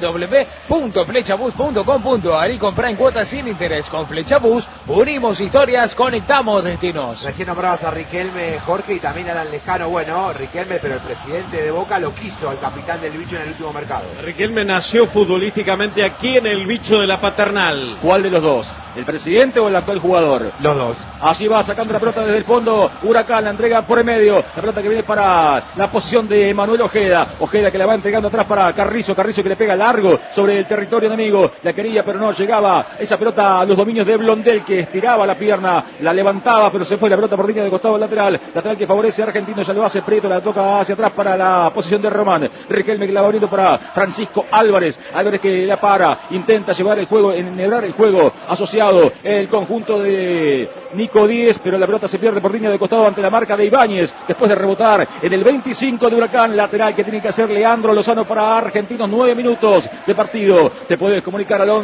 H: www.flechabús.com.ar y compra en cuotas sin interés. Con Flechabús unimos historias, conectamos destinos.
F: Recién nombrabas a Riquelme, Jorge, y también a Alan Lescano. Bueno, Riquelme, pero el presidente de Boca lo quiso al capitán del Bicho en el último mercado.
D: Riquelme nació futbolísticamente aquí en el Bicho de la Paternal.
E: ¿Cuál de los dos? ¿El presidente o el actual jugador?
F: Los dos.
E: Allí va sacando la pelota desde el fondo, Huracán la entrega por el medio, la pelota que viene para la posición de Manuel Ojeda que la va entregando atrás para Carrizo que le pega largo sobre el territorio enemigo, la quería pero no llegaba esa pelota a los dominios de Blondel, que estiraba la pierna, la levantaba pero se fue la pelota por línea de costado lateral que favorece a Argentino, ya lo hace Prieto, la toca hacia atrás para la posición de Román, Riquelme que la va abriendo para Francisco Álvarez que la para, intenta llevar el juego, enhebrar el juego asociado el conjunto de Nico 10, pero la pelota se pierde por línea de costado ante la marca de Ibáñez, después de rebotar en el 25 de Huracán, lateral que tiene que hacer Leandro Lozano para Argentinos, 9 minutos de partido. Te puedes comunicar al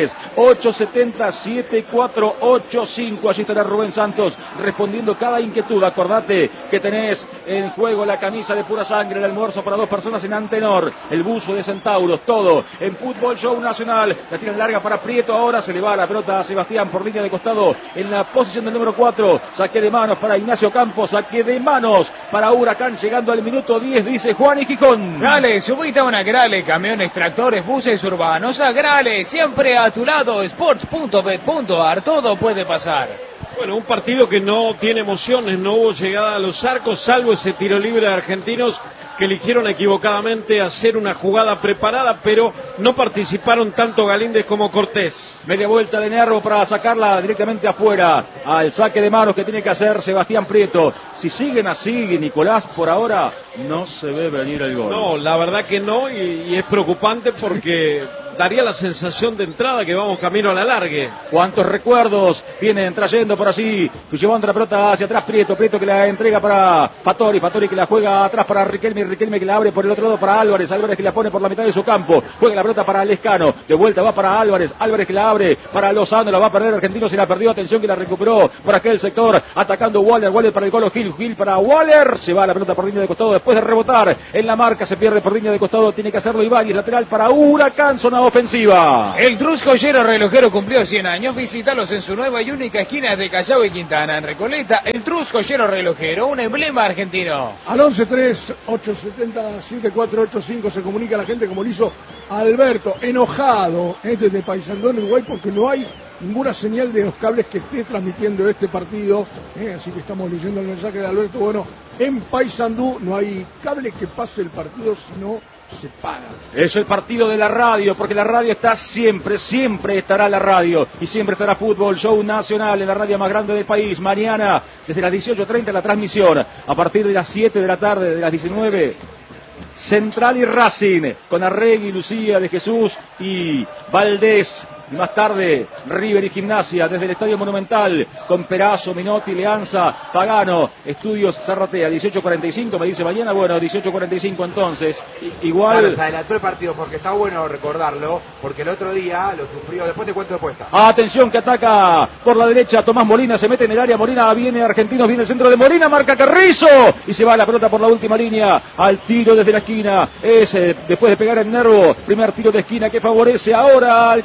E: 11-3-870-7485, allí estará Rubén Santos respondiendo cada inquietud. Acordate que tenés en juego la camisa de pura sangre, el almuerzo para 2 personas en Antenor, el buzo de Centauros, todo en Fútbol Show Nacional. La tiran larga para Prieto, ahora se le va la pelota a Sebastián por línea de costado en la posición del número 4, saque de manos para Ignacio Campos, saque de manos para Huracán, llegando al minuto 10, dice Juan y Gijón.
H: Grale, subite a una Grale, camiones, tractores, buses urbanos, a Grale, siempre a tu lado, sports.bet.ar, todo puede pasar.
D: Bueno, un partido que no tiene emociones, no hubo llegada a los arcos, salvo ese tiro libre de Argentinos que eligieron equivocadamente hacer una jugada preparada, pero no participaron tanto Galíndez como Cortés.
E: Media vuelta de Nervo para sacarla directamente afuera, al saque de manos que tiene que hacer Sebastián Prieto. Si siguen así, Nicolás, por ahora no se ve venir el gol.
D: No, la verdad que no, y es preocupante porque daría la sensación de entrada que vamos camino a la largue.
E: ¿Cuántos recuerdos vienen trayendo por allí? Llevando la pelota hacia atrás Prieto que la entrega para Fattori que la juega atrás para Riquelme que la abre por el otro lado para Álvarez que la pone por la mitad de su campo, juega la pelota para Lescano, de vuelta va para Álvarez que la abre para Lozano, la va a perder Argentino, se la perdió, atención que la recuperó por aquel sector, atacando Waller para el Colo Gil para Waller, se va la pelota por línea de costado, después de rebotar en la marca, se pierde por línea de costado, tiene que hacerlo Ibáñez, lateral para Huracán, zona ofensiva.
H: El Trus Joyero Relojero cumplió 100 años, visítalos en su nueva y única esquina de Callao y Quintana, en Recoleta, el Trus Joyero Relojero, un emblema argentino.
G: Al 11-3-870-7485 se comunica la gente como lo hizo Alberto, enojado desde Paysandú en Uruguay porque no hay ninguna señal de los cables que esté transmitiendo este partido, así que estamos leyendo el mensaje de Alberto. Bueno, en Paysandú no hay cable que pase el partido, sino se paga.
E: Es el partido de la radio, porque la radio está siempre estará la radio, y siempre estará Fútbol Show Nacional en la radio más grande del país. Mañana, desde las 18:30 la transmisión, a partir de las 7 de la tarde, de las 19, Central y Racing, con Arregui, Lucía de Jesús y Valdés. Y más tarde, River y Gimnasia, desde el Estadio Monumental, con Perazo, Minotti, Leanza, Pagano, Estudios Zarratea, 18:45, me dice mañana, bueno, 18:45 entonces, igual...
F: Claro, se adelantó el partido, porque está bueno recordarlo, porque el otro día lo sufrió, después te cuento de puesta.
E: Atención que ataca por la derecha, Tomás Molina, se mete en el área, Molina viene Argentinos, viene el centro de Molina, marca Carrizo, y se va la pelota por la última línea, al tiro desde la esquina, después de pegar el Nervo, primer tiro de esquina que favorece ahora al conjunto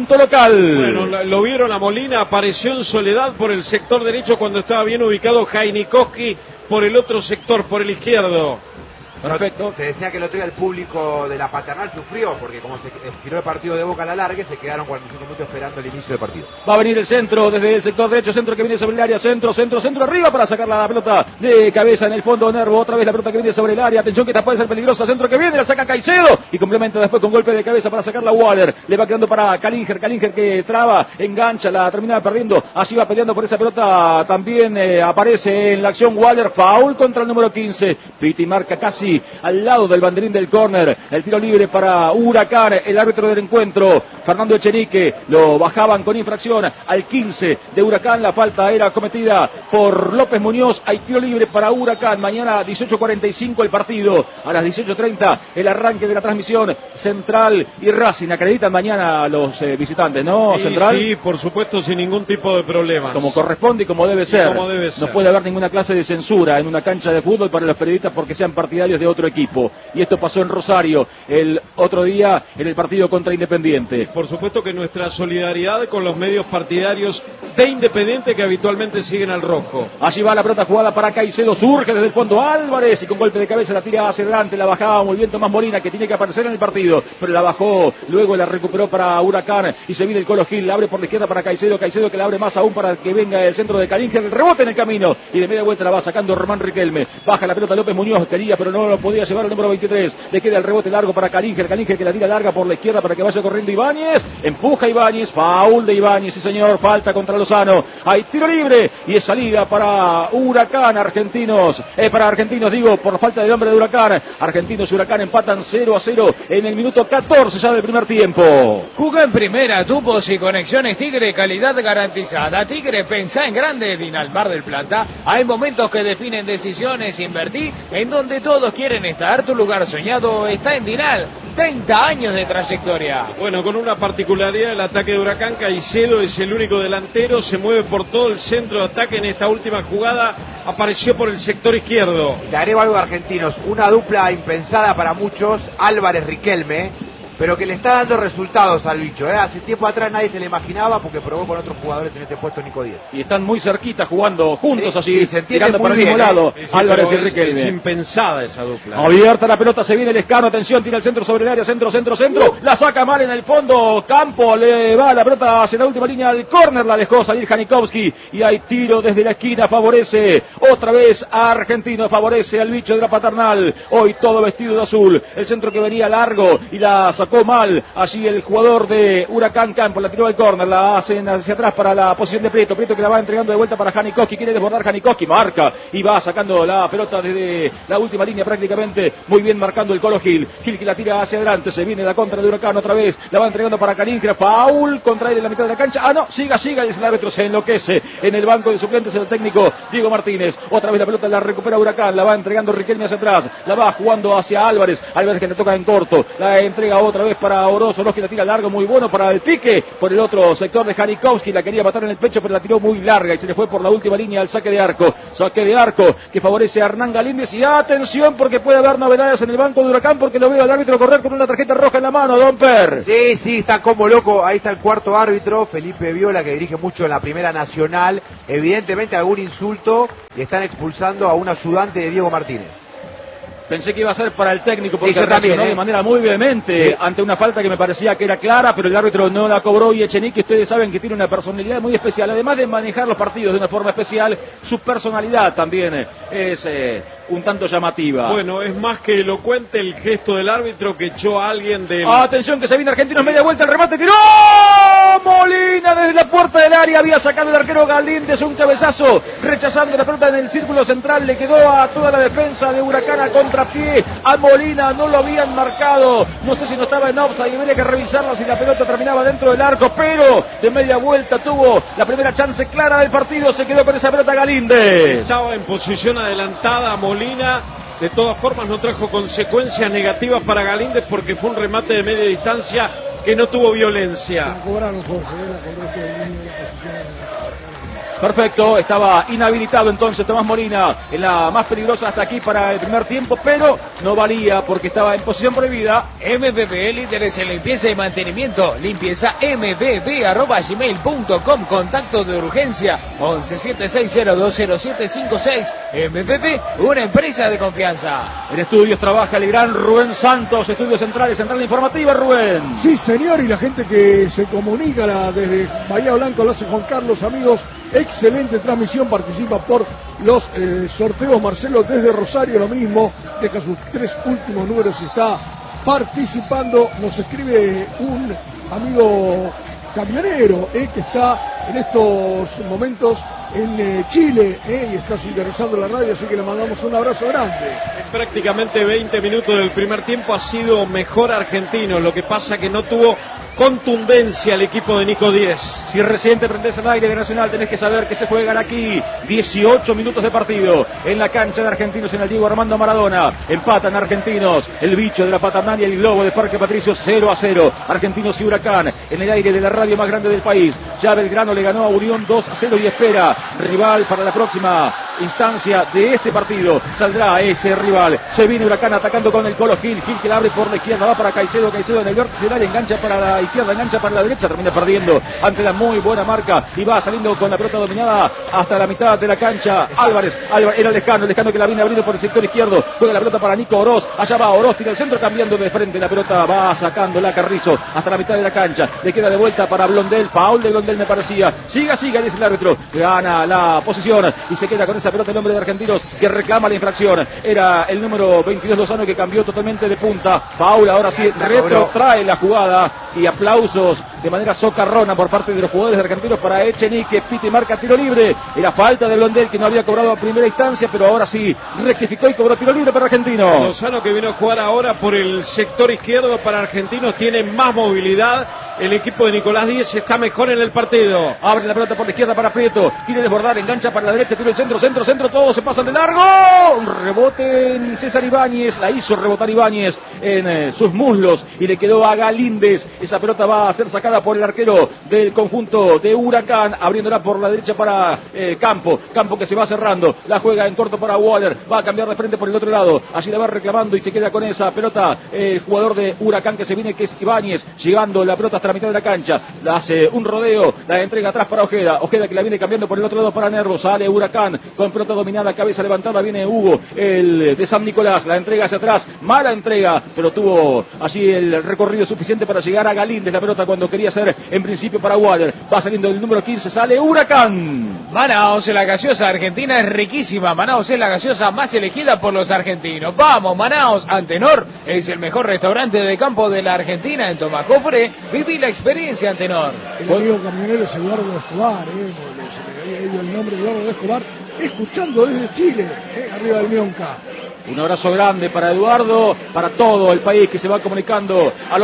E: conjunto local.
D: Bueno, lo vieron a Molina, apareció en soledad por el sector derecho cuando estaba bien ubicado Jainikowski por el otro sector, por el izquierdo.
F: Perfecto. Te decía que el otro día el público de la Paternal sufrió porque como se estiró el partido de Boca a la larga, se quedaron 45 minutos esperando el inicio del partido.
E: Va a venir el centro desde el sector derecho, centro que viene sobre el área, centro arriba para sacar la pelota de cabeza en el fondo. Nervo, otra vez la pelota que viene sobre el área, atención que esta puede ser peligrosa, centro que viene, la saca Caicedo y complementa después con golpe de cabeza para sacarla Waller. Le va quedando para Kalinger que traba, engancha, la termina perdiendo, allí va peleando por esa pelota, también aparece en la acción Waller, foul contra el número 15, Pitti marca casi al lado del banderín del córner, el tiro libre para Huracán, el árbitro del encuentro, Fernando Echenique, lo bajaban con infracción al 15 de Huracán, la falta era cometida por López Muñoz, hay tiro libre para Huracán, mañana 18:45 el partido, a las 18:30 el arranque de la transmisión, Central y Racing, acreditan mañana a los visitantes, ¿no?
D: Sí,
E: Central.
D: Sí, por supuesto, sin ningún tipo de problemas.
E: Como corresponde y como debe ser.
D: Como debe ser.
E: No puede haber ninguna clase de censura en una cancha de fútbol para los periodistas porque sean partidarios de otro equipo. Y esto pasó en Rosario el otro día en el partido contra Independiente.
D: Por supuesto que nuestra solidaridad con los medios partidarios de Independiente que habitualmente siguen al rojo.
E: Allí va la pelota jugada para Caicedo, surge desde el fondo Álvarez y con golpe de cabeza la tira hacia adelante, la bajaba muy bien Tomás Molina que tiene que aparecer en el partido, pero la bajó, luego la recuperó para Huracán y se viene el Colo Gil, la abre por la izquierda para Caicedo que la abre más aún para que venga el centro de Kalinger, el rebote en el camino y de media vuelta la va sacando Román Riquelme, baja la pelota López Muñoz, quería pero no lo podía llevar el número 23, le queda el rebote largo para Kalinger que la tira larga por la izquierda para que vaya corriendo Ibáñez, empuja Ibáñez, foul de Ibáñez, sí señor, falta contra Lozano, hay tiro libre y es salida para Huracán, para Argentinos digo, por falta del hombre de Huracán, Argentinos y Huracán empatan 0-0 en el minuto 14 ya del primer tiempo.
H: Jugá en primera, tubos y conexiones Tigre, calidad garantizada. Tigre, pensá en grande, Dinalmar del Plata. Hay momentos que definen decisiones, invertí en donde todos quieren estar. Tu lugar soñado está en Dinal, 30 años de trayectoria.
D: Bueno, con una particularidad del ataque de Huracán, Caicedo es el único delantero, se mueve por todo el centro de ataque en esta última jugada, apareció por el sector izquierdo.
F: Le agrego algo de Argentinos, una dupla impensada para muchos, Álvarez-Riquelme, pero que le está dando resultados al bicho, ¿eh? Hace tiempo atrás nadie se le imaginaba porque probó con otros jugadores en ese puesto Nico Díez.
E: Y están muy cerquita jugando juntos allí,
F: se
E: tirando para el mismo lado, Álvarez y Riquelme.
D: Es impensada esa dupla.
E: Abierta la pelota, se viene el Escano, atención, tira el centro sobre el área, centro, la saca mal en el fondo, Campo, le va la pelota hacia la última línea al córner, la dejó salir Janikovski y hay tiro desde la esquina, favorece otra vez a Argentino, favorece al bicho de la Paternal, hoy todo vestido de azul, el centro que venía largo y la sacó mal, allí el jugador de Huracán Campo, la tiró al córner, la hacen hacia atrás para la posición de Prieto que la va entregando de vuelta para Janikovski, quiere desbordar Janikovski, marca y va sacando la pelota desde la última línea prácticamente, muy bien marcando el Colo Gil que la tira hacia adelante, se viene la contra de Huracán otra vez, la va entregando para Kalinger, foul contra él en la mitad de la cancha, no, siga, dice el árbitro, se enloquece en el banco de suplentes el técnico Diego Martínez, otra vez la pelota la recupera Huracán, la va entregando Riquelme hacia atrás, la va jugando hacia Álvarez que le toca en corto, la entrega otra vez para Orozco, que la tira largo, muy bueno para el pique, por el otro sector de Janikovski, la quería matar en el pecho pero la tiró muy larga y se le fue por la última línea al saque de arco que favorece a Hernán Galíndez y atención porque puede haber novedades en el banco de Huracán porque lo veo al árbitro correr con una tarjeta roja en la mano, Don Per.
F: Sí, está como loco, ahí está el cuarto árbitro, Felipe Viola, que dirige mucho en la Primera Nacional, evidentemente algún insulto y están expulsando a un ayudante de Diego Martínez.
E: Pensé que iba a ser para el técnico porque
F: sí,
E: reaccionó de manera muy vehemente ante una falta que me parecía que era clara, pero el árbitro no la cobró y Echenique, ustedes saben que tiene una personalidad muy especial, además de manejar los partidos de una forma especial, su personalidad también es un tanto llamativa.
D: Bueno, es más que elocuente el gesto del árbitro que echó a alguien del...
E: Atención que se viene Argentinos, media vuelta, el remate, tiró Molina desde la puerta del área, había sacado el arquero Galíndez un cabezazo, rechazando la pelota en el círculo central, le quedó a toda la defensa de Huracán a contrapié, a Molina no lo habían marcado, no sé si no estaba en offside, habría que revisarla si la pelota terminaba dentro del arco, pero de media vuelta tuvo la primera chance clara del partido, se quedó con esa pelota Galíndez.
D: Estaba en posición adelantada Molina, de todas formas no trajo consecuencias negativas para Galíndez porque fue un remate de media distancia que no tuvo violencia.
G: La cobraron, Jorge, la cobró todo el mundo en la posición.
E: Perfecto, estaba inhabilitado entonces Tomás Molina en la más peligrosa hasta aquí para el primer tiempo, pero no valía porque estaba en posición prohibida.
H: MPP, líderes en limpieza y mantenimiento. Limpieza mpp@gmail.com. Contacto de urgencia 1176020756. MPP, una empresa de confianza.
E: En estudios trabaja el gran Rubén Santos, estudios centrales, central informativa, Rubén.
G: Sí, señor, y la gente que se comunica desde Bahía Blanca lo hace Juan Carlos, amigos. Excelente transmisión, participa por los sorteos. Marcelo desde Rosario, lo mismo, deja sus 3 últimos números y está participando. Nos escribe un amigo camionero que está en estos momentos en Chile y está sintonizando la radio, así que le mandamos un abrazo grande.
D: En prácticamente 20 minutos del primer tiempo ha sido mejor Argentino, lo que pasa que no tuvo contundencia el equipo de Nico 10.
E: Si recién te prendés al aire de Nacional, tenés que saber que se juegan aquí 18 minutos de partido en la cancha de Argentinos en el Diego Armando Maradona. Empatan Argentinos, el bicho de la Paternal y el Globo de Parque Patricio 0-0. Argentinos y Huracán en el aire de la radio más grande del país. Ya Belgrano le ganó a Unión 2-0 y espera rival para la próxima instancia de este partido. Saldrá ese rival. Se viene Huracán atacando con el Colo Gil. Gil que la abre por la izquierda, va para Caicedo. Caicedo en el vértice del área, engancha para la izquierda, engancha para la derecha, termina perdiendo ante la muy buena marca y va saliendo con la pelota dominada hasta la mitad de la cancha. Álvarez era Lescano que la viene abriendo por el sector izquierdo, juega la pelota para Nico Oroz, allá va Oroz, tira el centro cambiando de frente, la pelota va sacando la Carrizo hasta la mitad de la cancha, le queda de vuelta para Blondel, foul de Blondel me parecía, siga, dice el árbitro, gana la posición y se queda con esa pelota el hombre de Argentinos que reclama la infracción, era el número 22 Lozano que cambió totalmente de punta, foul, ahora sí, retrotrae la jugada y aplausos de manera socarrona por parte de los jugadores de Argentinos para Echenique. Pite marca tiro libre. Era falta de Blondel que no había cobrado a primera instancia, pero ahora sí rectificó y cobró tiro libre para Argentinos.
D: Lozano que vino a jugar ahora por el sector izquierdo para Argentinos, tiene más movilidad. El equipo de Nicolás Díez está mejor en el partido.
E: Abre la pelota por la izquierda para Prieto. Quiere desbordar, engancha para la derecha, tira el centro, todos se pasan de largo. Un rebote en César Ibáñez, la hizo rebotar Ibáñez en sus muslos y le quedó a Galíndez. Esa pelota va a ser sacada por el arquero del conjunto de Huracán, abriéndola por la derecha para Campo que se va cerrando, la juega en corto para Waller, va a cambiar de frente por el otro lado, allí la va reclamando y se queda con esa pelota el jugador de Huracán que se viene, que es Ibáñez, llegando la pelota hasta la mitad de la cancha, la hace un rodeo, la entrega atrás para Ojeda que la viene cambiando por el otro lado para Nervo, sale Huracán con pelota dominada, cabeza levantada, viene Hugo, el de San Nicolás, la entrega hacia atrás, mala entrega, pero tuvo allí el recorrido suficiente para llegar a Galíndez, la pelota cuando quería ser en principio para Waller, va saliendo el número 15, sale Huracán.
H: Manaos, la gaseosa argentina es riquísima. Manaos es la gaseosa más elegida por los argentinos. Vamos, Manaos. Antenor es el mejor restaurante de campo de la Argentina en Tomacofre. Viví la experiencia, Antenor.
G: El amigo camionero es Eduardo Escobar, se me había ido el nombre de Eduardo Escobar, escuchando desde Chile, arriba del Mionca.
E: Un abrazo grande para Eduardo, para todo el país que se va comunicando al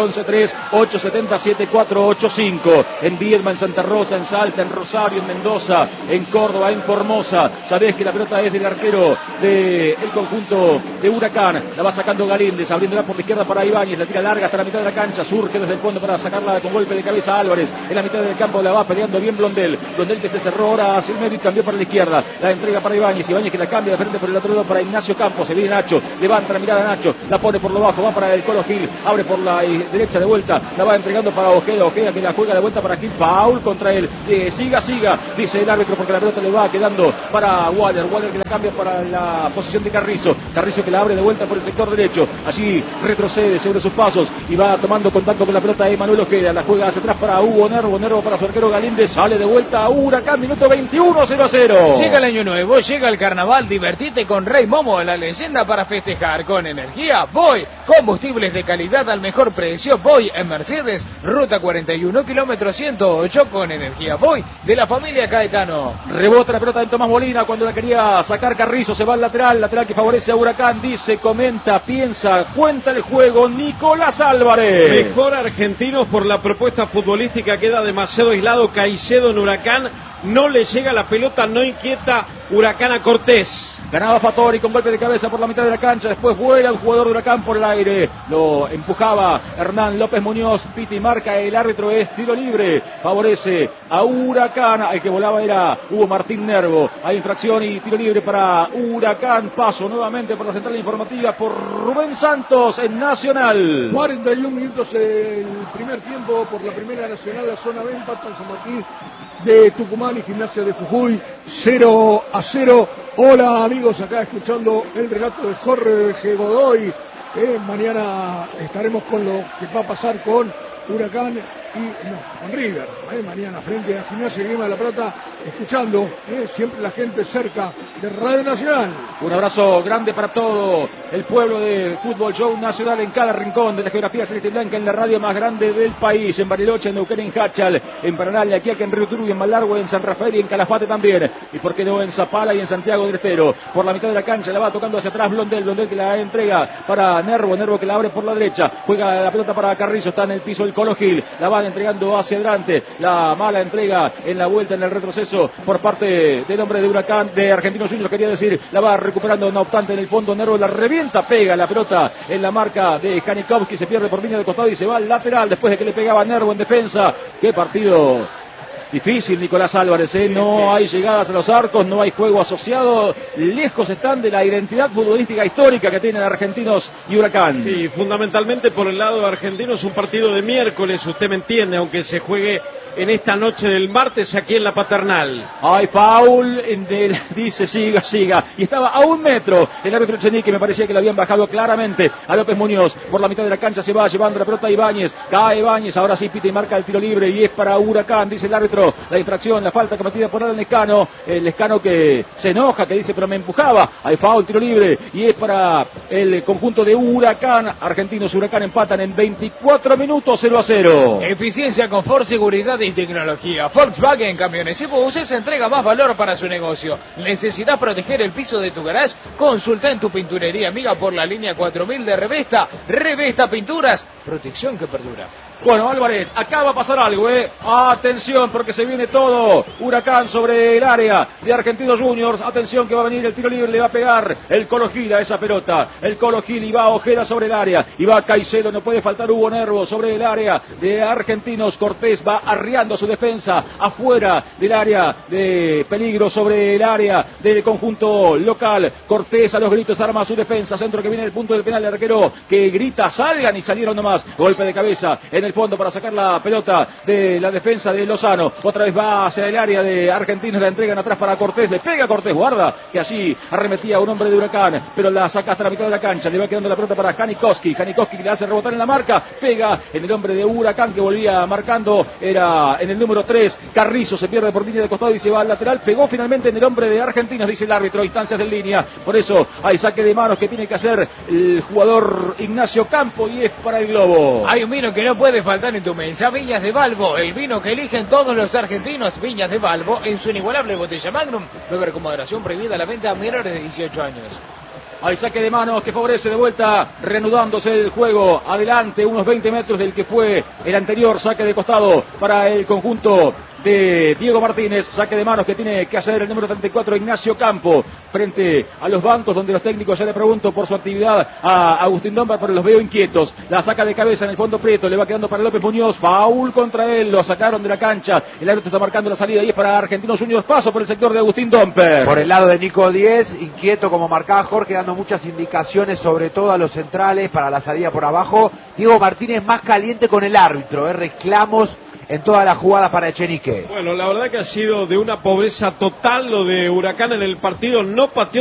E: 11-3-870-7485. En Viedma, en Santa Rosa, en Salta, en Rosario, en Mendoza, en Córdoba, en Formosa. Sabés que la pelota es del arquero del conjunto de Huracán. La va sacando Galíndez, abriéndola por la izquierda para Ibáñez. La tira larga hasta la mitad de la cancha. Surge desde el fondo para sacarla con golpe de cabeza Álvarez. En la mitad del campo la va peleando bien Blondel. Blondel que se cerró ahora hacia el medio y cambió para la izquierda. La entrega para Ibáñez. Ibáñez que la cambia de frente por el otro lado para Ignacio Campos. Se viene Nacho, levanta la mirada Nacho, la pone por lo bajo, va para el Colo Gil, abre por la derecha de vuelta, la va entregando para Ojeda que la juega de vuelta para Gil, foul contra él, siga, dice el árbitro porque la pelota le va quedando para Waller que la cambia para la posición de Carrizo que la abre de vuelta por el sector derecho, allí retrocede sobre sus pasos y va tomando contacto con la pelota de Manuel Ojeda, la juega hacia atrás para Hugo Nervo para su arquero Galíndez, sale de vuelta a Huracán, minuto 21, 0-0.
H: Llega el año nuevo, llega el carnaval, divertite con Rey Momo, la leyenda para festejar con energía. Voy, combustibles de calidad al mejor precio. Voy en Mercedes, ruta 41, kilómetro 108 con energía. Voy de la familia Caetano.
E: Rebota la pelota de Tomás Molina cuando la quería sacar Carrizo, se va al lateral que favorece a Huracán, dice, comenta, piensa, cuenta el juego Nicolás Álvarez.
D: Mejor Argentinos por la propuesta futbolística, queda demasiado aislado Caicedo en Huracán. no le llega la pelota, no inquieta Huracán a Cortés.
E: Ganaba Fattori con golpe de cabeza por la mitad de la cancha. Después vuela un jugador de Huracán por el aire. Lo empujaba Hernán López Muñoz. Piti marca, el árbitro es tiro libre. Favorece a Huracán. El que volaba era Hugo Martín Nervo. Hay infracción y tiro libre para Huracán. Paso nuevamente por la central informativa por Rubén Santos en Nacional.
G: 41 minutos el primer tiempo por la Primera Nacional, la zona B, empatan San Martín de Tucumán y Gimnasia de Jujuy 0-0. Hola amigos, acá escuchando el relato de Jorge Godoy. Mañana estaremos con lo que va a pasar con Huracán y con River. Mañana frente a Gimnasia y Grima de la Plata, escuchando siempre la gente cerca de Radio Nacional.
E: Un abrazo grande para todo el pueblo de Fútbol Show Nacional en cada rincón de la geografía celeste y blanca, en la radio más grande del país, en Bariloche, en Neuquén, en Hachal, en Paraná, en Aquiaca, en Río Turbio, en Malargüe, en San Rafael y en Calafate también, y por qué no en Zapala y en Santiago del Estero. Por la mitad de la cancha la va tocando hacia atrás Blondel que la entrega para Nervo que la abre por la derecha, juega la pelota para Carrizo, está en el piso el Colo Gil, la van entregando hacia adelante, la mala entrega en la vuelta, en el retroceso por parte del hombre de Huracán, de Argentinos Juniors, quería decir, la va recuperando, no obstante en el fondo Nervo la revienta, pega la pelota en la marca de Janikowski, se pierde por línea de costado y se va al lateral después de que le pegaba Nervo en defensa. Qué partido difícil, Nicolás Álvarez, no hay llegadas a los arcos, no hay juego asociado, lejos están de la identidad futbolística histórica que tienen Argentinos y Huracán.
D: Sí, fundamentalmente por el lado de Argentinos, un partido de miércoles, usted me entiende, aunque se juegue en esta noche del martes aquí en la Paternal.
E: Hay foul, dice siga, y estaba a 1 metro el árbitro Echenique, me parecía que lo habían bajado claramente a López Muñoz. Por la mitad de la cancha se va llevando la pelota a Ibáñez, cae Ibáñez, ahora sí Pita y marca el tiro libre y es para Huracán, dice el árbitro, la infracción, la falta cometida por Alan Lescano, el Lescano que se enoja, que dice pero me empujaba, hay foul, tiro libre y es para el conjunto de Huracán. Argentinos y Huracán empatan en 24 minutos 0-0.
H: Eficiencia, confort, seguridad y tecnología. Volkswagen Camiones y Buses entrega más valor para su negocio. ¿Necesitas proteger el piso de tu garage? Consulta en tu pinturería amiga por la línea 4000 de Revesta. Revesta Pinturas, protección que perdura.
E: Bueno, Álvarez, acá va a pasar algo, Atención, porque se viene todo. Huracán sobre el área de Argentinos Juniors. Atención que va a venir el tiro libre, le va a pegar el Colo Gil a esa pelota. El Colo Gil y va Ojeda sobre el área. Y va Caicedo, no puede faltar Hugo Nervo sobre el área de Argentinos. Cortés va arriando su defensa afuera del área de peligro sobre el área del conjunto local. Cortés a los gritos arma su defensa. Centro que viene del punto del penal, el arquero que grita salgan y salieron nomás. Golpe de cabeza en el fondo para sacar la pelota de la defensa de Lozano. Otra vez va hacia el área de Argentinos, la entregan atrás para Cortés, le pega Cortés, guarda que allí arremetía un hombre de Huracán, pero la saca hasta la mitad de la cancha, le va quedando la pelota para Janikowski que le hace rebotar en la marca, pega en el hombre de Huracán que volvía marcando, era en el número 3, Carrizo, se pierde por línea de costado y se va al lateral, pegó finalmente en el hombre de Argentinos, dice el árbitro, instancias de línea, por eso hay saque de manos que tiene que hacer el jugador Ignacio Campo y es para el Globo.
H: Hay un vino que no puede faltar en tu mesa, Viñas de Balbo, el vino que eligen todos los argentinos. Viñas de Balbo en su inigualable botella Magnum, beber con moderación, prohibida la venta a menores de 18 años.
E: Hay saque de manos que favorece de vuelta, reanudándose el juego, adelante unos 20 metros del que fue el anterior saque de costado para el conjunto de Diego Martínez, saque de manos que tiene que hacer el número 34 Ignacio Campo, frente a los bancos donde los técnicos, ya le pregunto por su actividad a Agustín Dombar, pero los veo inquietos, la saca de cabeza en el fondo Prieto, le va quedando para López Muñoz, foul contra él, lo sacaron de la cancha, el árbitro está marcando la salida y es para Argentinos Juniors, paso por el sector de Agustín Domper.
F: Por el lado de Nico 10, inquieto como marcaba Jorge, dando muchas indicaciones sobre todo a los centrales para la salida por abajo. Diego Martínez más caliente con el árbitro, reclamos en todas las jugadas para Echenique.
D: Bueno, la verdad que ha sido de una pobreza total lo de Huracán en el partido, no pateó